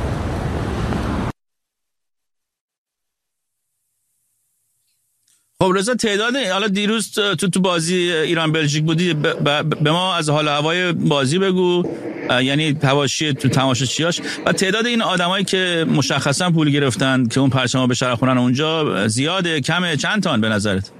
خب رضا، تعداد حالا دیروز تو بازی ایران بلژیک بودی، به ما از حال هوای بازی بگو، یعنی حواشی تو تماشاچیاش و تعداد این آدمایی که مشخصا پول گرفتن که اون پرچمو به شرخونن اونجا زیاده کمه، چند تان به نظرت؟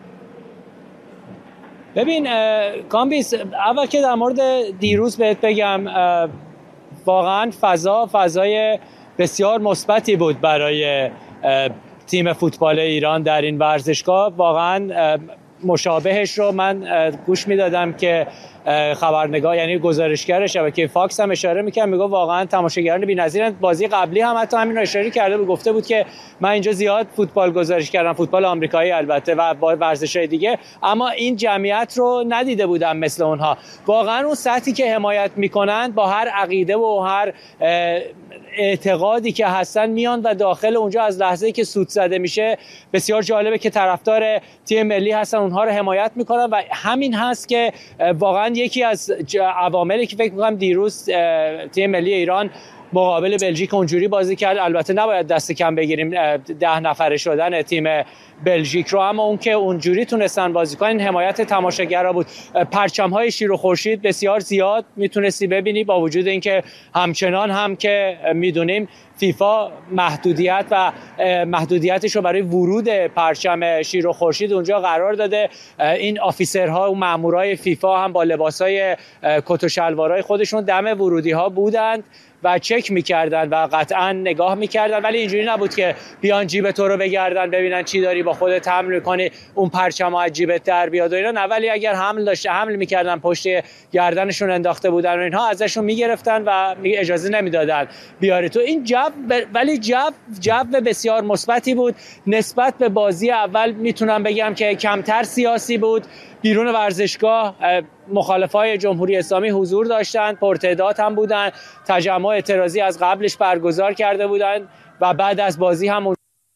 ببین کامبیس، اول که در مورد دیروز بهت بگم واقعا فضای بسیار مثبتی بود برای تیم فوتبال ایران در این ورزشگاه. واقعا مشابهش رو من گوش میدادم که خبرنگار یعنی گزارشگر شبکه فاکس هم اشاره می‌کرد، میگه واقعا تماشاگران بی‌نظیرن. بازی قبلی هم حتی همین رو اشاره کرده بود، گفته بود که من اینجا زیاد فوتبال گزارش کردم، فوتبال آمریکایی البته و با ورزش‌های دیگه، اما این جمعیت رو ندیده بودم مثل اونها. واقعا اون سطحی که حمایت میکنن با هر عقیده و هر اعتقادی که هستن میان و داخل اونجا از لحظه‌ای که سوت زده میشه بسیار جالبه که طرفدار تیم ملی هستن، اونها رو حمایت میکنن و همین هست که واقعا یکی از عواملی که فکر میکنم دیروز تیم ملی ایران مقابل بلژیک اونجوری بازی کرد. البته نباید دست کم بگیریم 10 نفره شدن تیم بلژیک رو، اما اون که اونجوری تونستن بازی کنن حمایت تماشاگرها بود. پرچم‌های شیر و خورشید بسیار زیاد میتونستی ببینی، با وجود اینکه همچنان هم که میدونیم فیفا محدودیتش رو برای ورود پرچم شیر و خورشید اونجا قرار داده. این آفیسرها و مامورای فیفا هم با لباسای کت و شلوارای خودشون دم ورودی ها بودند و چک میکردن و قطعا نگاه میکردن، ولی اینجوری نبود که بیان جیب تو رو بگردن ببینن چی داری با خودت حمل میکنی، اون پرچم از جیبت در بیاد و اینا. نه، ولی اگر حمل میکردن پشت گردنشون انداخته بودن و اینها ازشون میگرفتن و اجازه نمیدادن بیاری تو. این ولی جو بسیار مثبتی بود نسبت به بازی اول. میتونم بگم که کمتر سیاسی بود. بیرون ورزشگاه مخالفای جمهوری اسلامی حضور داشتن، پرتعداد هم بودن، تجمع اعتراضی از قبلش برگزار کرده بودن و بعد از بازی هم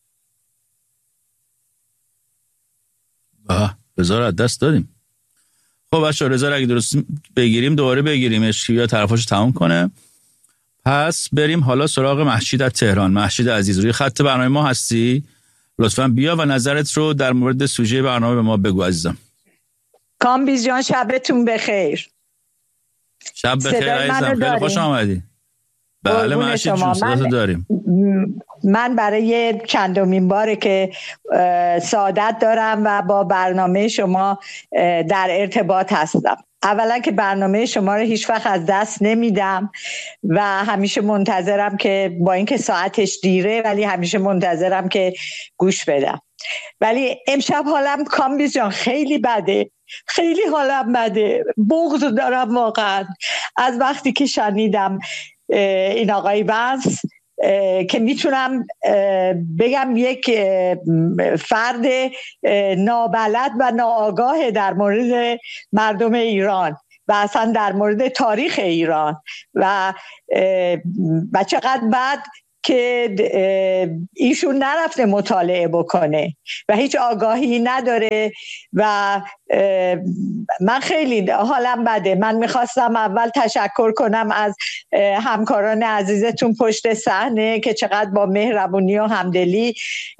رضا رو دست دادیم. خب بچه‌ها، رضا رو اگه درست بگیریم دوباره بگیریمش یا طرفاشو تموم کنه. پس بریم حالا سراغ مهشید از تهران. مهشید عزیز، روی خط برنامه ما هستی؟ لطفاً بیا و نظرت رو در مورد سوژه برنامه به ما بگو عزیزم. کامبیز جان، شبتون بخیر. شب بخیر عزیزم، خیلی خوش آمدی. بله مهشید جون، صداتو داریم. من برای چندمین باره که سعادت دارم و با برنامه شما در ارتباط هستم. اولا که برنامه شما رو هیچ وقت از دست نمیدم و همیشه منتظرم که با اینکه ساعتش دیره ولی همیشه منتظرم که گوش بدم. ولی امشب حالم کامبیز جان خیلی بده، خیلی حالم بده، بغض دارم واقعا از وقتی که شنیدم این آقای بنس که میتونم بگم یک فرد نابلد و ناآگاه در مورد مردم ایران و اصلا در مورد تاریخ ایران و چقدر بعد که ایشون نرفته مطالعه بکنه و هیچ آگاهی نداره و من خیلی حالم بده. من میخواستم اول تشکر کنم از همکاران عزیزتون پشت صحنه که چقدر با مهربونی و همدلی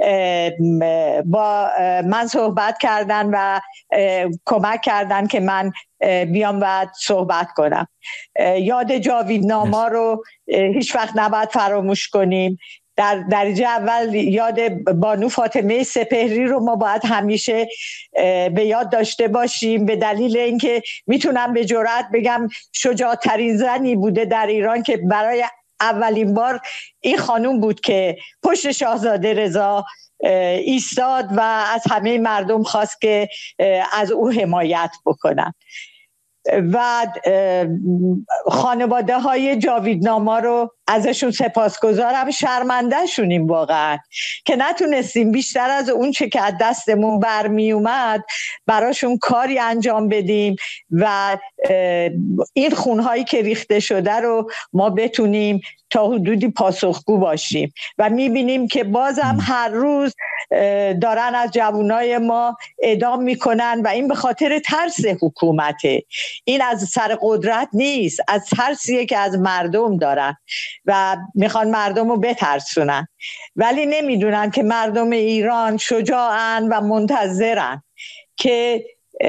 با من صحبت کردن و کمک کردن که من بیام و صحبت کنم. یاد جاویدنامه رو هیچ وقت نباید فراموش کنیم. در درجه اول یاد بانو فاطمه سپهری رو ما باید همیشه به یاد داشته باشیم، به دلیل اینکه میتونم به جرئت بگم شجاع‌ترین زنی بوده در ایران که برای اولین بار این خانوم بود که پشت شاهزاده رضا ایستاد و از همه مردم خواست که از او حمایت بکنن. و خانواده های جاویدنامه رو ازشون سپاسگزارم. شرمنده شونیم واقعا که نتونستیم بیشتر از اون چه که از دستمون برمی اومد براشون کاری انجام بدیم و این خونهایی که ریخته شده رو ما بتونیم تا حدودی پاسخگو باشیم. و میبینیم که بازم هر روز دارن از جوانای ما اعدام میکنن و این به خاطر ترس حکومته. این از سر قدرت نیست، از ترسیه که از مردم دارن و میخوان مردم رو بترسونن، ولی نمیدونن که مردم ایران شجاعن و منتظرن که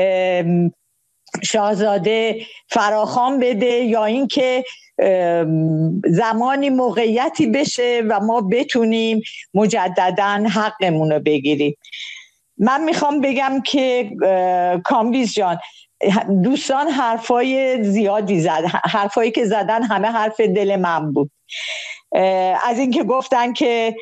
شاهزاده فراخوان بده یا اینکه زمانی موقعیتی بشه و ما بتونیم مجدداً حقمون رو بگیریم. من میخوام بگم که کامبیز جان، دوستان حرفای زیادی زد، حرفایی که زدن همه حرف دل من بود. از اینکه گفتن که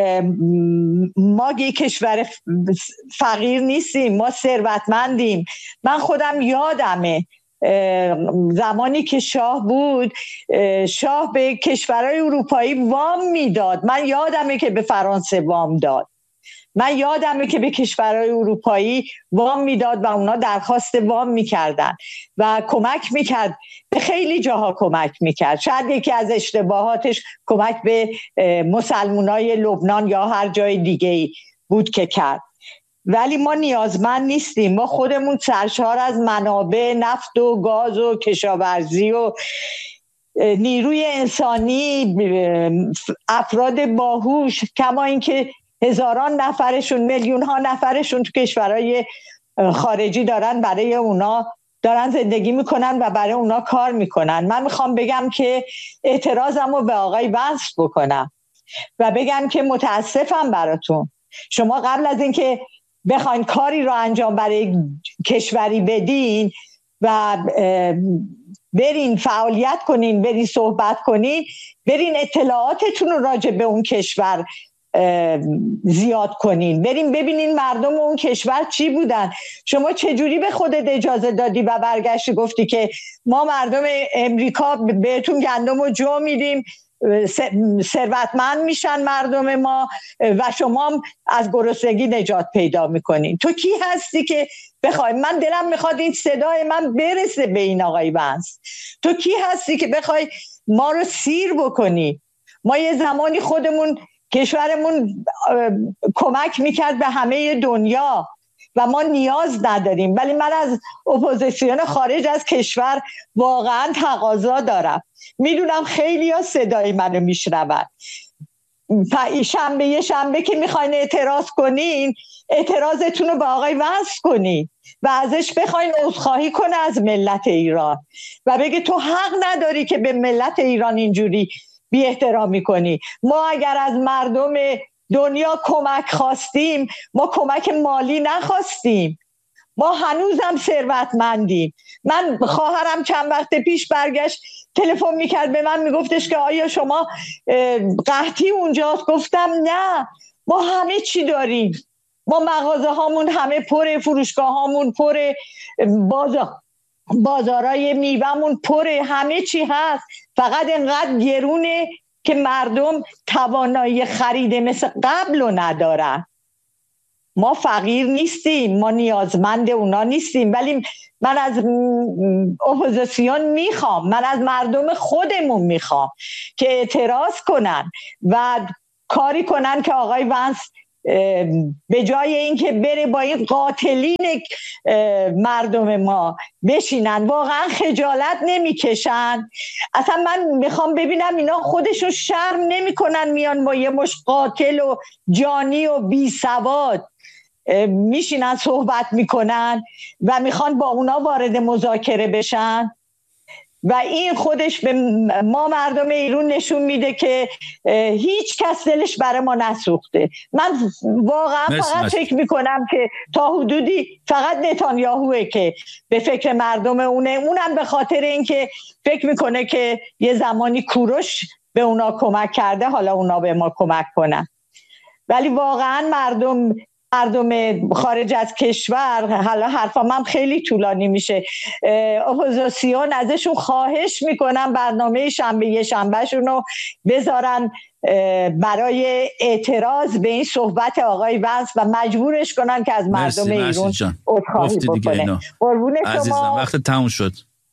ما یه کشور فقیر نیستیم، ما ثروتمندیم. من خودم یادمه زمانی که شاه بود، شاه به کشورهای اروپایی وام میداد. من یادمه که به فرانسه وام داد، من یادمه که به کشورهای اروپایی وام میداد و اونا درخواست وام میکردن و کمک میکرد، به خیلی جاها کمک میکرد. شاید یکی از اشتباهاتش کمک به مسلمانای لبنان یا هر جای دیگه بود که کرد، ولی ما نیازمند نیستیم. ما خودمون سرشار از منابع نفت و گاز و کشاورزی و نیروی انسانی، افراد باهوش، کما اینکه هزاران نفرشون، میلیون ها نفرشون تو کشورهای خارجی دارن، برای اونا دارن زندگی میکنن و برای اونا کار میکنن. من میخوام بگم که اعتراضم رو به آقای وصف بکنم و بگم که متاسفم براتون. شما قبل از اینکه بخواین کاری رو انجام برای کشوری بدین و برین فعالیت کنین، برین صحبت کنین، برین اطلاعاتتون رو راجع به اون کشور زیاد کنین، بریم ببینین مردم اون کشور چی بودن. شما چجوری به خودت اجازه دادی و برگشتی گفتی که ما مردم امریکا بهتون گندم و جو میدیم، ثروتمند میشن مردم ما و شما از گرسنگی نجات پیدا میکنین؟ تو کی هستی که بخوای؟ من دلم میخواد این صدای من برسه به این آقای ونس. تو کی هستی که بخوای ما رو سیر بکنی؟ ما یه زمانی خودمون کشورمون کمک میکرد به همه دنیا و ما نیاز نداریم، ولی من از اپوزیسیون خارج از کشور واقعا تقاضا دارم. میدونم خیلی ها صدای منو میشنون. یه شنبه که میخواین اعتراض کنین، اعتراضتون رو به آقای وصف کنین و ازش بخواین عذرخواهی کنه از ملت ایران و بگه تو حق نداری که به ملت ایران اینجوری بی احترامی کنی. ما اگر از مردم دنیا کمک خواستیم، ما کمک مالی نخواستیم، ما هنوزم ثروتمندیم. من خواهرم چند وقت پیش برگشت تلفن میکرد به من، میگفتش که آیا شما قحطی اونجاست؟ گفتم نه، ما همه چی داریم، ما مغازه هامون همه پره، فروشگاه هامون پره، بازارای میوه‌مون پره، همه چی هست، فقط اینقدر گرونه که مردم توانایی خرید مثل قبل رو ندارن. ما فقیر نیستیم، ما نیازمند اونا نیستیم، ولی من از اپوزیسیون میخوام، من از مردم خودمون میخوام که اعتراض کنن و کاری کنن که آقای ونس به جای اینکه بره با این قاتلین مردم ما بشینن، واقعا خجالت نمیکشن. اصلا من میخوام ببینم اینا خودشون شرم نمیکنن میان با یه مش قاتل و جانی و بی سواد میشینن صحبت میکنن و میخوان با اونا وارد مذاکره بشن. و این خودش به ما مردم ایران نشون میده که هیچ کس دلش برای ما نسوخته. من واقعا فقط فکر میکنم که تا حدودی فقط نتانیاهوه که به فکر مردم اونم به خاطر اینکه فکر میکنه که یه زمانی کوروش به اونا کمک کرده، حالا اونا به ما کمک کنن. ولی واقعا مردم خارج از کشور، حالا حرفام هم خیلی طولانی میشه، اپوزیسیون ازشون خواهش میکنم برنامه شنبه شنبهشون رو بذارن برای اعتراض به این صحبت آقای ونس و مجبورش کنن که از مردم ایران عذرخواهی بکنه. عزیزم وقت تموم شد.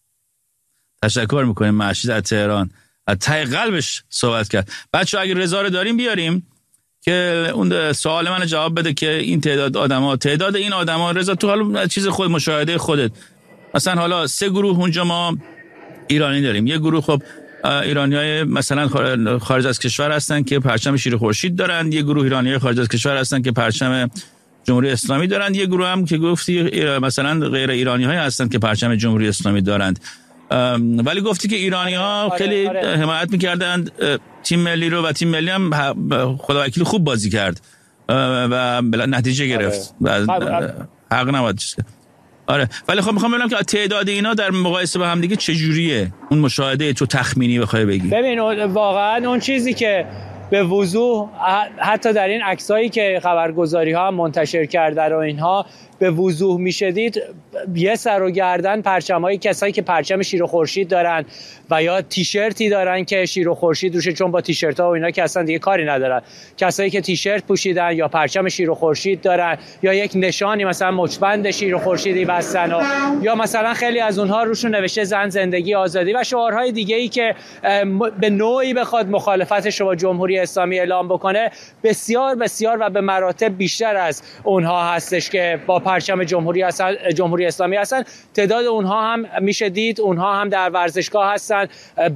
تشکر میکنیم. مهشید از تهران از ته قلبش صحبت کرد. بچه‌ها اگه رضا رو داریم بیاریم که اون سوال من جواب بده که این تعداد این آدما رضا تو حالا چیز خود مشاهده خودت، مثلا حالا 3 گروه اونجا ما ایرانی داریم. یه گروه خب ایرانیای مثلا خارج از کشور هستن که پرچم شیر خورشید دارن، یه گروه ایرانیای خارج از کشور هستن که پرچم جمهوری اسلامی دارن، یه گروه هم که گفتی مثلا غیر ایرانی‌های هستن که پرچم جمهوری اسلامی دارند. ولی گفتی که ایرانی‌ها خیلی حمایت می‌کردند تیم ملی رو و تیم ملی هم خداوکیل خوب بازی کرد و نتیجه گرفت و حق نبود چیز. آره ولی خب میخوام ببینم که تعداد اینا در مقایسه با هم دیگه چجوریه، اون مشاهده تو تخمینی بخوای بگی. ببین واقعا اون چیزی که به وضوح حتی در این عکسایی که خبرگزاری‌ها منتشر کرده و اینها به وضوح میشدید، یه سر و گردن پرچمای کسایی که پرچم شیر و خورشید دارن و یا تیشرتی دارن که شیر و خورشید روشه، چون با تیشرت‌ها و اینا که اصلا دیگه کاری ندارن. کسایی که تیشرت پوشیدن یا پرچم شیر و خورشید دارن یا یک نشانی مثلا مچبند شیر و خورشیدی بستن و یا مثلا خیلی از اونها روشون نوشته زن، زندگی، آزادی و شعارهای دیگه‌ای که به نوعی بخواد مخالفتش رو با جمهوری اسلامی اعلام بکنه، بسیار بسیار و به مراتب بیشتر از اونها هستش که با پرچم جمهوری اسلامی هستن. تعداد اونها هم میشه دید، اونها هم در ورزشگاه هستن،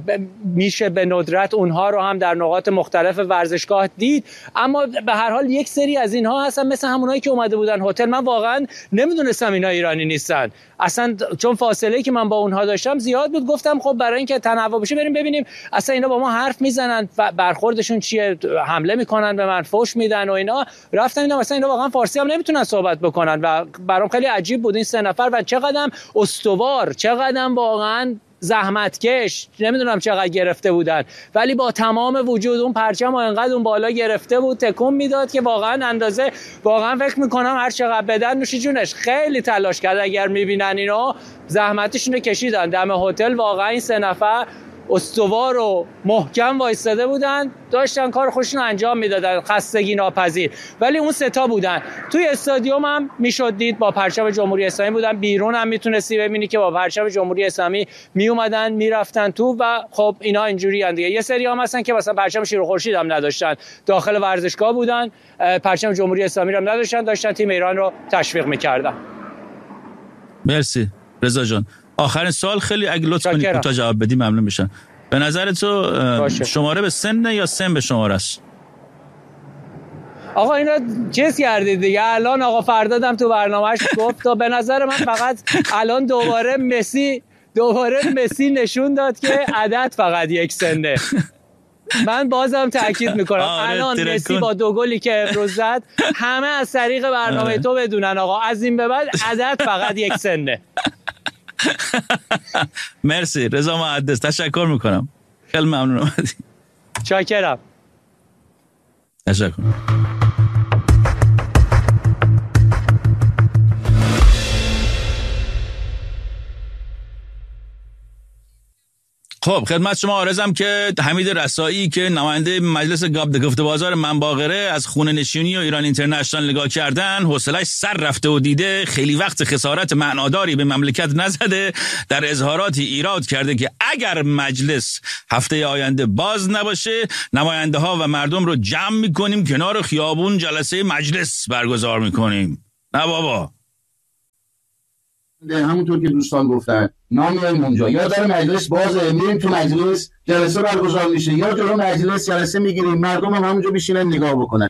میشه به ندرت اونها رو هم در نقاط مختلف ورزشگاه دید. اما به هر حال یک سری از اینها هستن مثل همونایی که اومده بودن هتل. من واقعا نمیدونستم اینا ایرانی نیستن اصلا، چون فاصله که من با اونها داشتم زیاد بود. گفتم خب برای اینکه تنوع بشه بریم ببینیم اصلا اینا با ما حرف میزنن، برخوردشون چیه، حمله میکنن به من، فوش میدن و اینا. رفتم اینا مثلا اینا واقعا فارسی هم نمیتونن صحبت بکنن و برام خیلی عجیب بود این 3 نفر و چقدر استوار، چقدر واقعا زحمتکش، نمیدونم چقدر گرفته بودن، ولی با تمام وجود اون پرچم و انقدر اون بالا گرفته بود تکون میداد که واقعا اندازه، واقعا فکر میکنم هر چقدر بدن نوش جونش. خیلی تلاش کرد. اگر میبینن اینا زحمتشون رو کشیدن دم هتل. واقعا این 3 نفر استوار و محکم وایستاده بودن، داشتن کار خودشون انجام میدادن، خستگی ناپذیر. ولی اون 3 تا بودن. توی استادیوم هم میشد دید با پرچم جمهوری اسلامی بودن، بیرون هم میتونستی ببینی که با پرچم جمهوری اسلامی میومدن میرفتن تو. و خب اینا اینجوری ان دیگه. یه سری هم هستن که مثلا پرچم شیر و خورشید هم نداشتن، داخل ورزشگاه بودن، پرچم جمهوری اسلامی هم نداشتن، داشتن تیم ایران رو تشویق میکردن. مرسی رضا جان. آخرین سوال خیلی اگه لطف کنی کوتاه جواب بدی ممنون میشم. به نظر تو شماره به سن یا سن به شماره است؟ آقا اینا چیز کردید دیگه. الان آقا فردادم تو برنامهش گفت تا به نظر من فقط الان دوباره مسی نشون داد که عدد فقط یک سنه. من بازم تاکید میکنم الان مسی با 2 گلی که امروز زد همه از طریق برنامه تو بدونن آقا از این به بعد عدد فقط یک سنه. مرسی رضا محدث، تشکر میکنم. خیلی ممنون اومدی. شاکرم. تشکر. خب خدمت شما عرضم که حمید رسایی که نماینده مجلس گفت بازار منباغره از خونه نشینی و ایران اینترنشنال نگاه کردن، حوصله‌اش سر رفته و دیده خیلی وقت خسارت معناداری به مملکت نزده، در اظهاراتی ایراد کرده که اگر مجلس هفته آینده باز نباشه نماینده ها و مردم رو جمع میکنیم کنار خیابون جلسه مجلس برگزار میکنیم. نه بابا، همونطور که دوستان گفتن نامیایم اونجا، یا در مجلس بازه میریم تو مجلس جلسه برگزار میشه، یا جلو مجلس جلسه میگیریم مردم هم همونجا بشینن نگاه بکنن.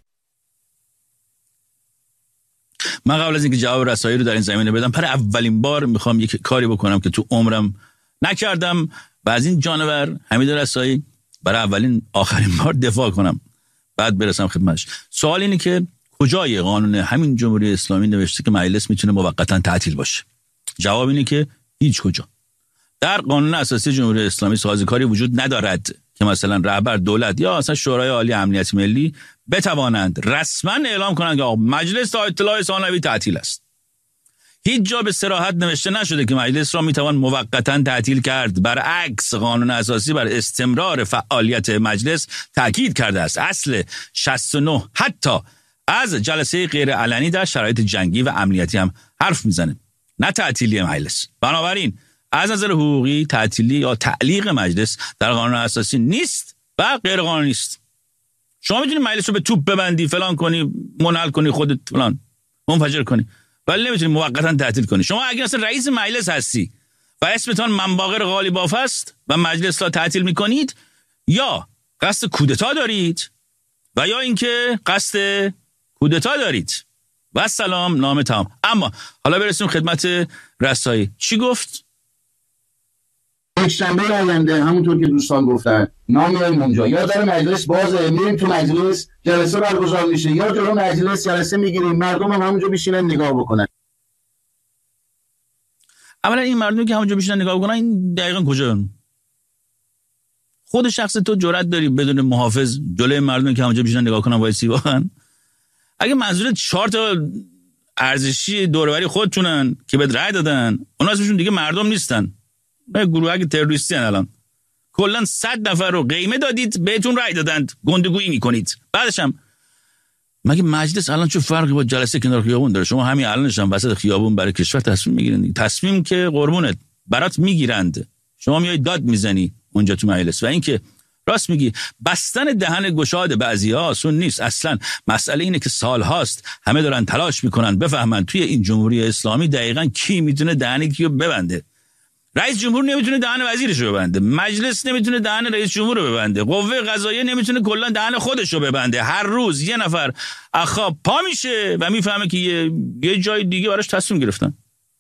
من قبل از اینکه جواب رسایی رو در این زمینه بدم، پر اولین بار میخوام یک کاری بکنم که تو عمرم نکردم و از این جانور حمید رسایی برای آخرین بار دفاع کنم، بعد برسم خدمتش. سوال اینه که کجای قانون همین جمهوری اسلامی نوشته که مجلس میتونه موقتا تعطیل باشه؟ جواب اینه که هیچ کجا. در قانون اساسی جمهوری اسلامی سازوکاری وجود ندارد که مثلا رهبر دولت یا اصلا شورای عالی امنیت ملی بتوانند رسما اعلام کنند که مجلس تا اطلاع ثانوی تعطیل است. هیچ جا به صراحت نوشته نشده که مجلس را میتوان موقتا تعطیل کرد. برعکس قانون اساسی بر استمرار فعالیت مجلس تاکید کرده است. اصل 69 حتی از جلسه غیر علنی در شرایط جنگی و امنیتی هم حرف میزنه، نه تعطیلی مجلس. بنابراین از نظر حقوقی تعطیلی یا تعلیق مجلس در قانون اساسی نیست و غیر قانونی است. شما میتونی مجلس رو به توپ ببندی، فلان کنی، منحل کنی، خودت فلان منفجر کنی، ولی نمیتونی موقتا تعطیل کنی. شما اگر اصلا رئیس مجلس هستی و اسمتان منباغر غالیباف است و مجلس را تعطیل میکنید، یا قصد کودتا دارید و یا اینکه قصد کودتا دارید و سلام نامه تمام. اما حالا برسیم خدمت رسایی. چی گفت؟ یکشنبه آینده همونطور که دوستان گفتن نامیایم اونجا، یا در مجلس بازه میریم تو مجلس جلسه برگزار میشه، یا جلو مجلس جلسه میگیریم مردم هم همونجا بشینن نگاه بکنن. اولا این مردمی که همونجا بشینن نگاه بکنن این دقیقاً کجا؟ خود شخص تو جرأت داری بدون محافظ جلوی مردمی که همونجا بشینن نگاه کنن وایسی؟ واقعا اگه منظورت 4 تا ارزشی دوروبری خودتونن که بهت رأی دادن، اونا اسمشون دیگه مردم نیستن، گروهک تروریستی ان. الان کلا 100 نفر رو قیمه دادید بهتون رأی دادند، گندگویی میکنید. بعدش هم مگه مجلس الان چه فرقی با جلسه کنار خیابون داره؟ شما همین الانش هم وسط خیابون برای کشور تصمیم میگیرید، تصمیم که قربونت برات میگیرند، شما میای داد میزنی اونجا تو مجلس. و اینکه راست میگی بستن دهن گشاد بعضیا آسون نیست. اصلا مسئله اینه که سال هاست همه دارن تلاش میکنن بفهمن توی این جمهوری اسلامی دقیقاً کی میتونه دهن کیو ببنده. رئیس جمهور نمیتونه دهن وزیرش رو ببنده، مجلس نمیتونه دهن رئیس جمهور رو ببنده، قوه قضاییه نمیتونه کلا دهن خودش رو ببنده. هر روز یه نفر اخاب پا میشه و میفهمه که یه جای دیگه براش تصمیم گرفتن.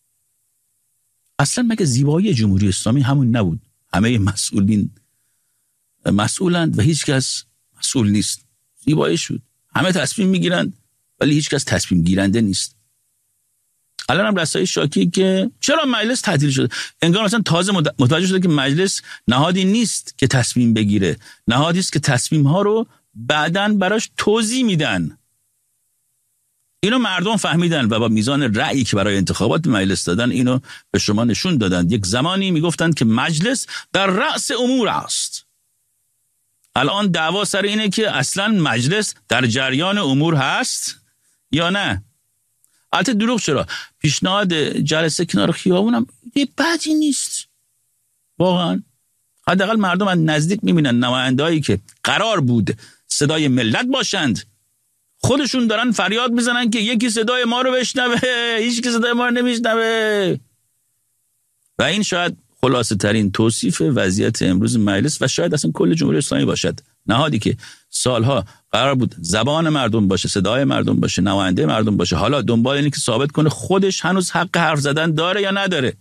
اصلا مگه زیبایی جمهوری اسلامی همون نبود؟ همه مسئولین مسئولند و هیچ کس مسئول نیست. زیبایی شد همه تصمیم میگیرند ولی هیچ کس تصمیم گیرنده نیست. الان هم رسای شاکی که چرا مجلس تعطیل شده، انگار مثلا تازه متوجه شده که مجلس نهادی نیست که تصمیم بگیره، نهادی است که تصمیم ها رو بعداً براش توضیح میدن. اینو مردم فهمیدن و با میزان رأیی که برای انتخابات مجلس دادن اینو به شما نشون دادن. یک زمانی میگفتند که مجلس در رأس امور است، الان دعوا سر اینه که اصلا مجلس در جریان امور هست یا نه. البته دروغ چرا، پیشنهاد جلسه کنار خیابونم یه بدی نیست واقعا. حداقل مردم از نزدیک میبینن نمایندهایی که قرار بود صدای ملت باشند خودشون دارن فریاد میزنن که یکی صدای ما رو بشنوه، هیچ کی صدای ما رو نمیشنوه. و این شاید خلاصه ترین توصیف وضعیت امروز مجلس و شاید اصلا کل جمهوری اسلامی باشد. نهادی که سالها قرار بود زبان مردم باشه، صدای مردم باشه، نماینده مردم باشه، حالا دنبال اینه که ثابت کنه خودش هنوز حق حرف زدن داره یا نداره.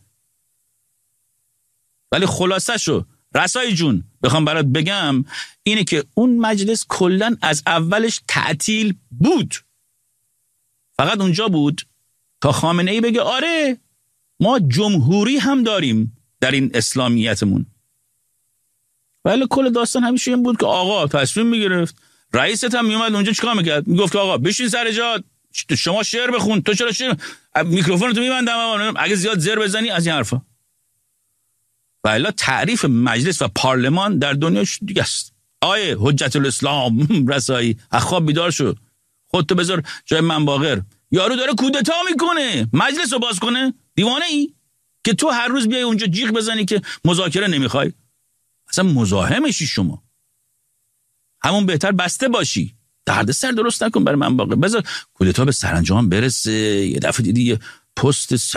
ولی خلاصه شو رسای جون بخوام برات بگم اینه که اون مجلس کلن از اولش تعطیل بود. فقط اونجا بود تا خامنه ای بگه آره ما جمهوری هم داریم در این اسلامیتمون. ولی کل داستان همیشه این بود که آقا تصمیم میگرفت، رئیست هم میومد اونجا چیکار میکرد؟ میگفت که آقا بشین سر جات، شما شعر بخون، تو چرا شعر، میکروفون تو میبندم اگه زیاد زر بزنی، از این حرفا. و الا تعریف مجلس و پارلمان در دنیا دیگه است. آیه حجت الاسلام رسایی اخواب بیدار شو، خودتو بذار جای من باقر. یارو داره کودتا میکنه، مجلس رو باز کنه. دیوانه ای که تو هر روز بیای اونجا جیغ بزنی که مذاکره نمیخوای؟ اصلا مزاحمشی شما. همون بهتر بسته باشی، دردسر درست نکن برای من باقر. بذار کودتا به سرانجام برسه. یه دفعه دیدی یه پست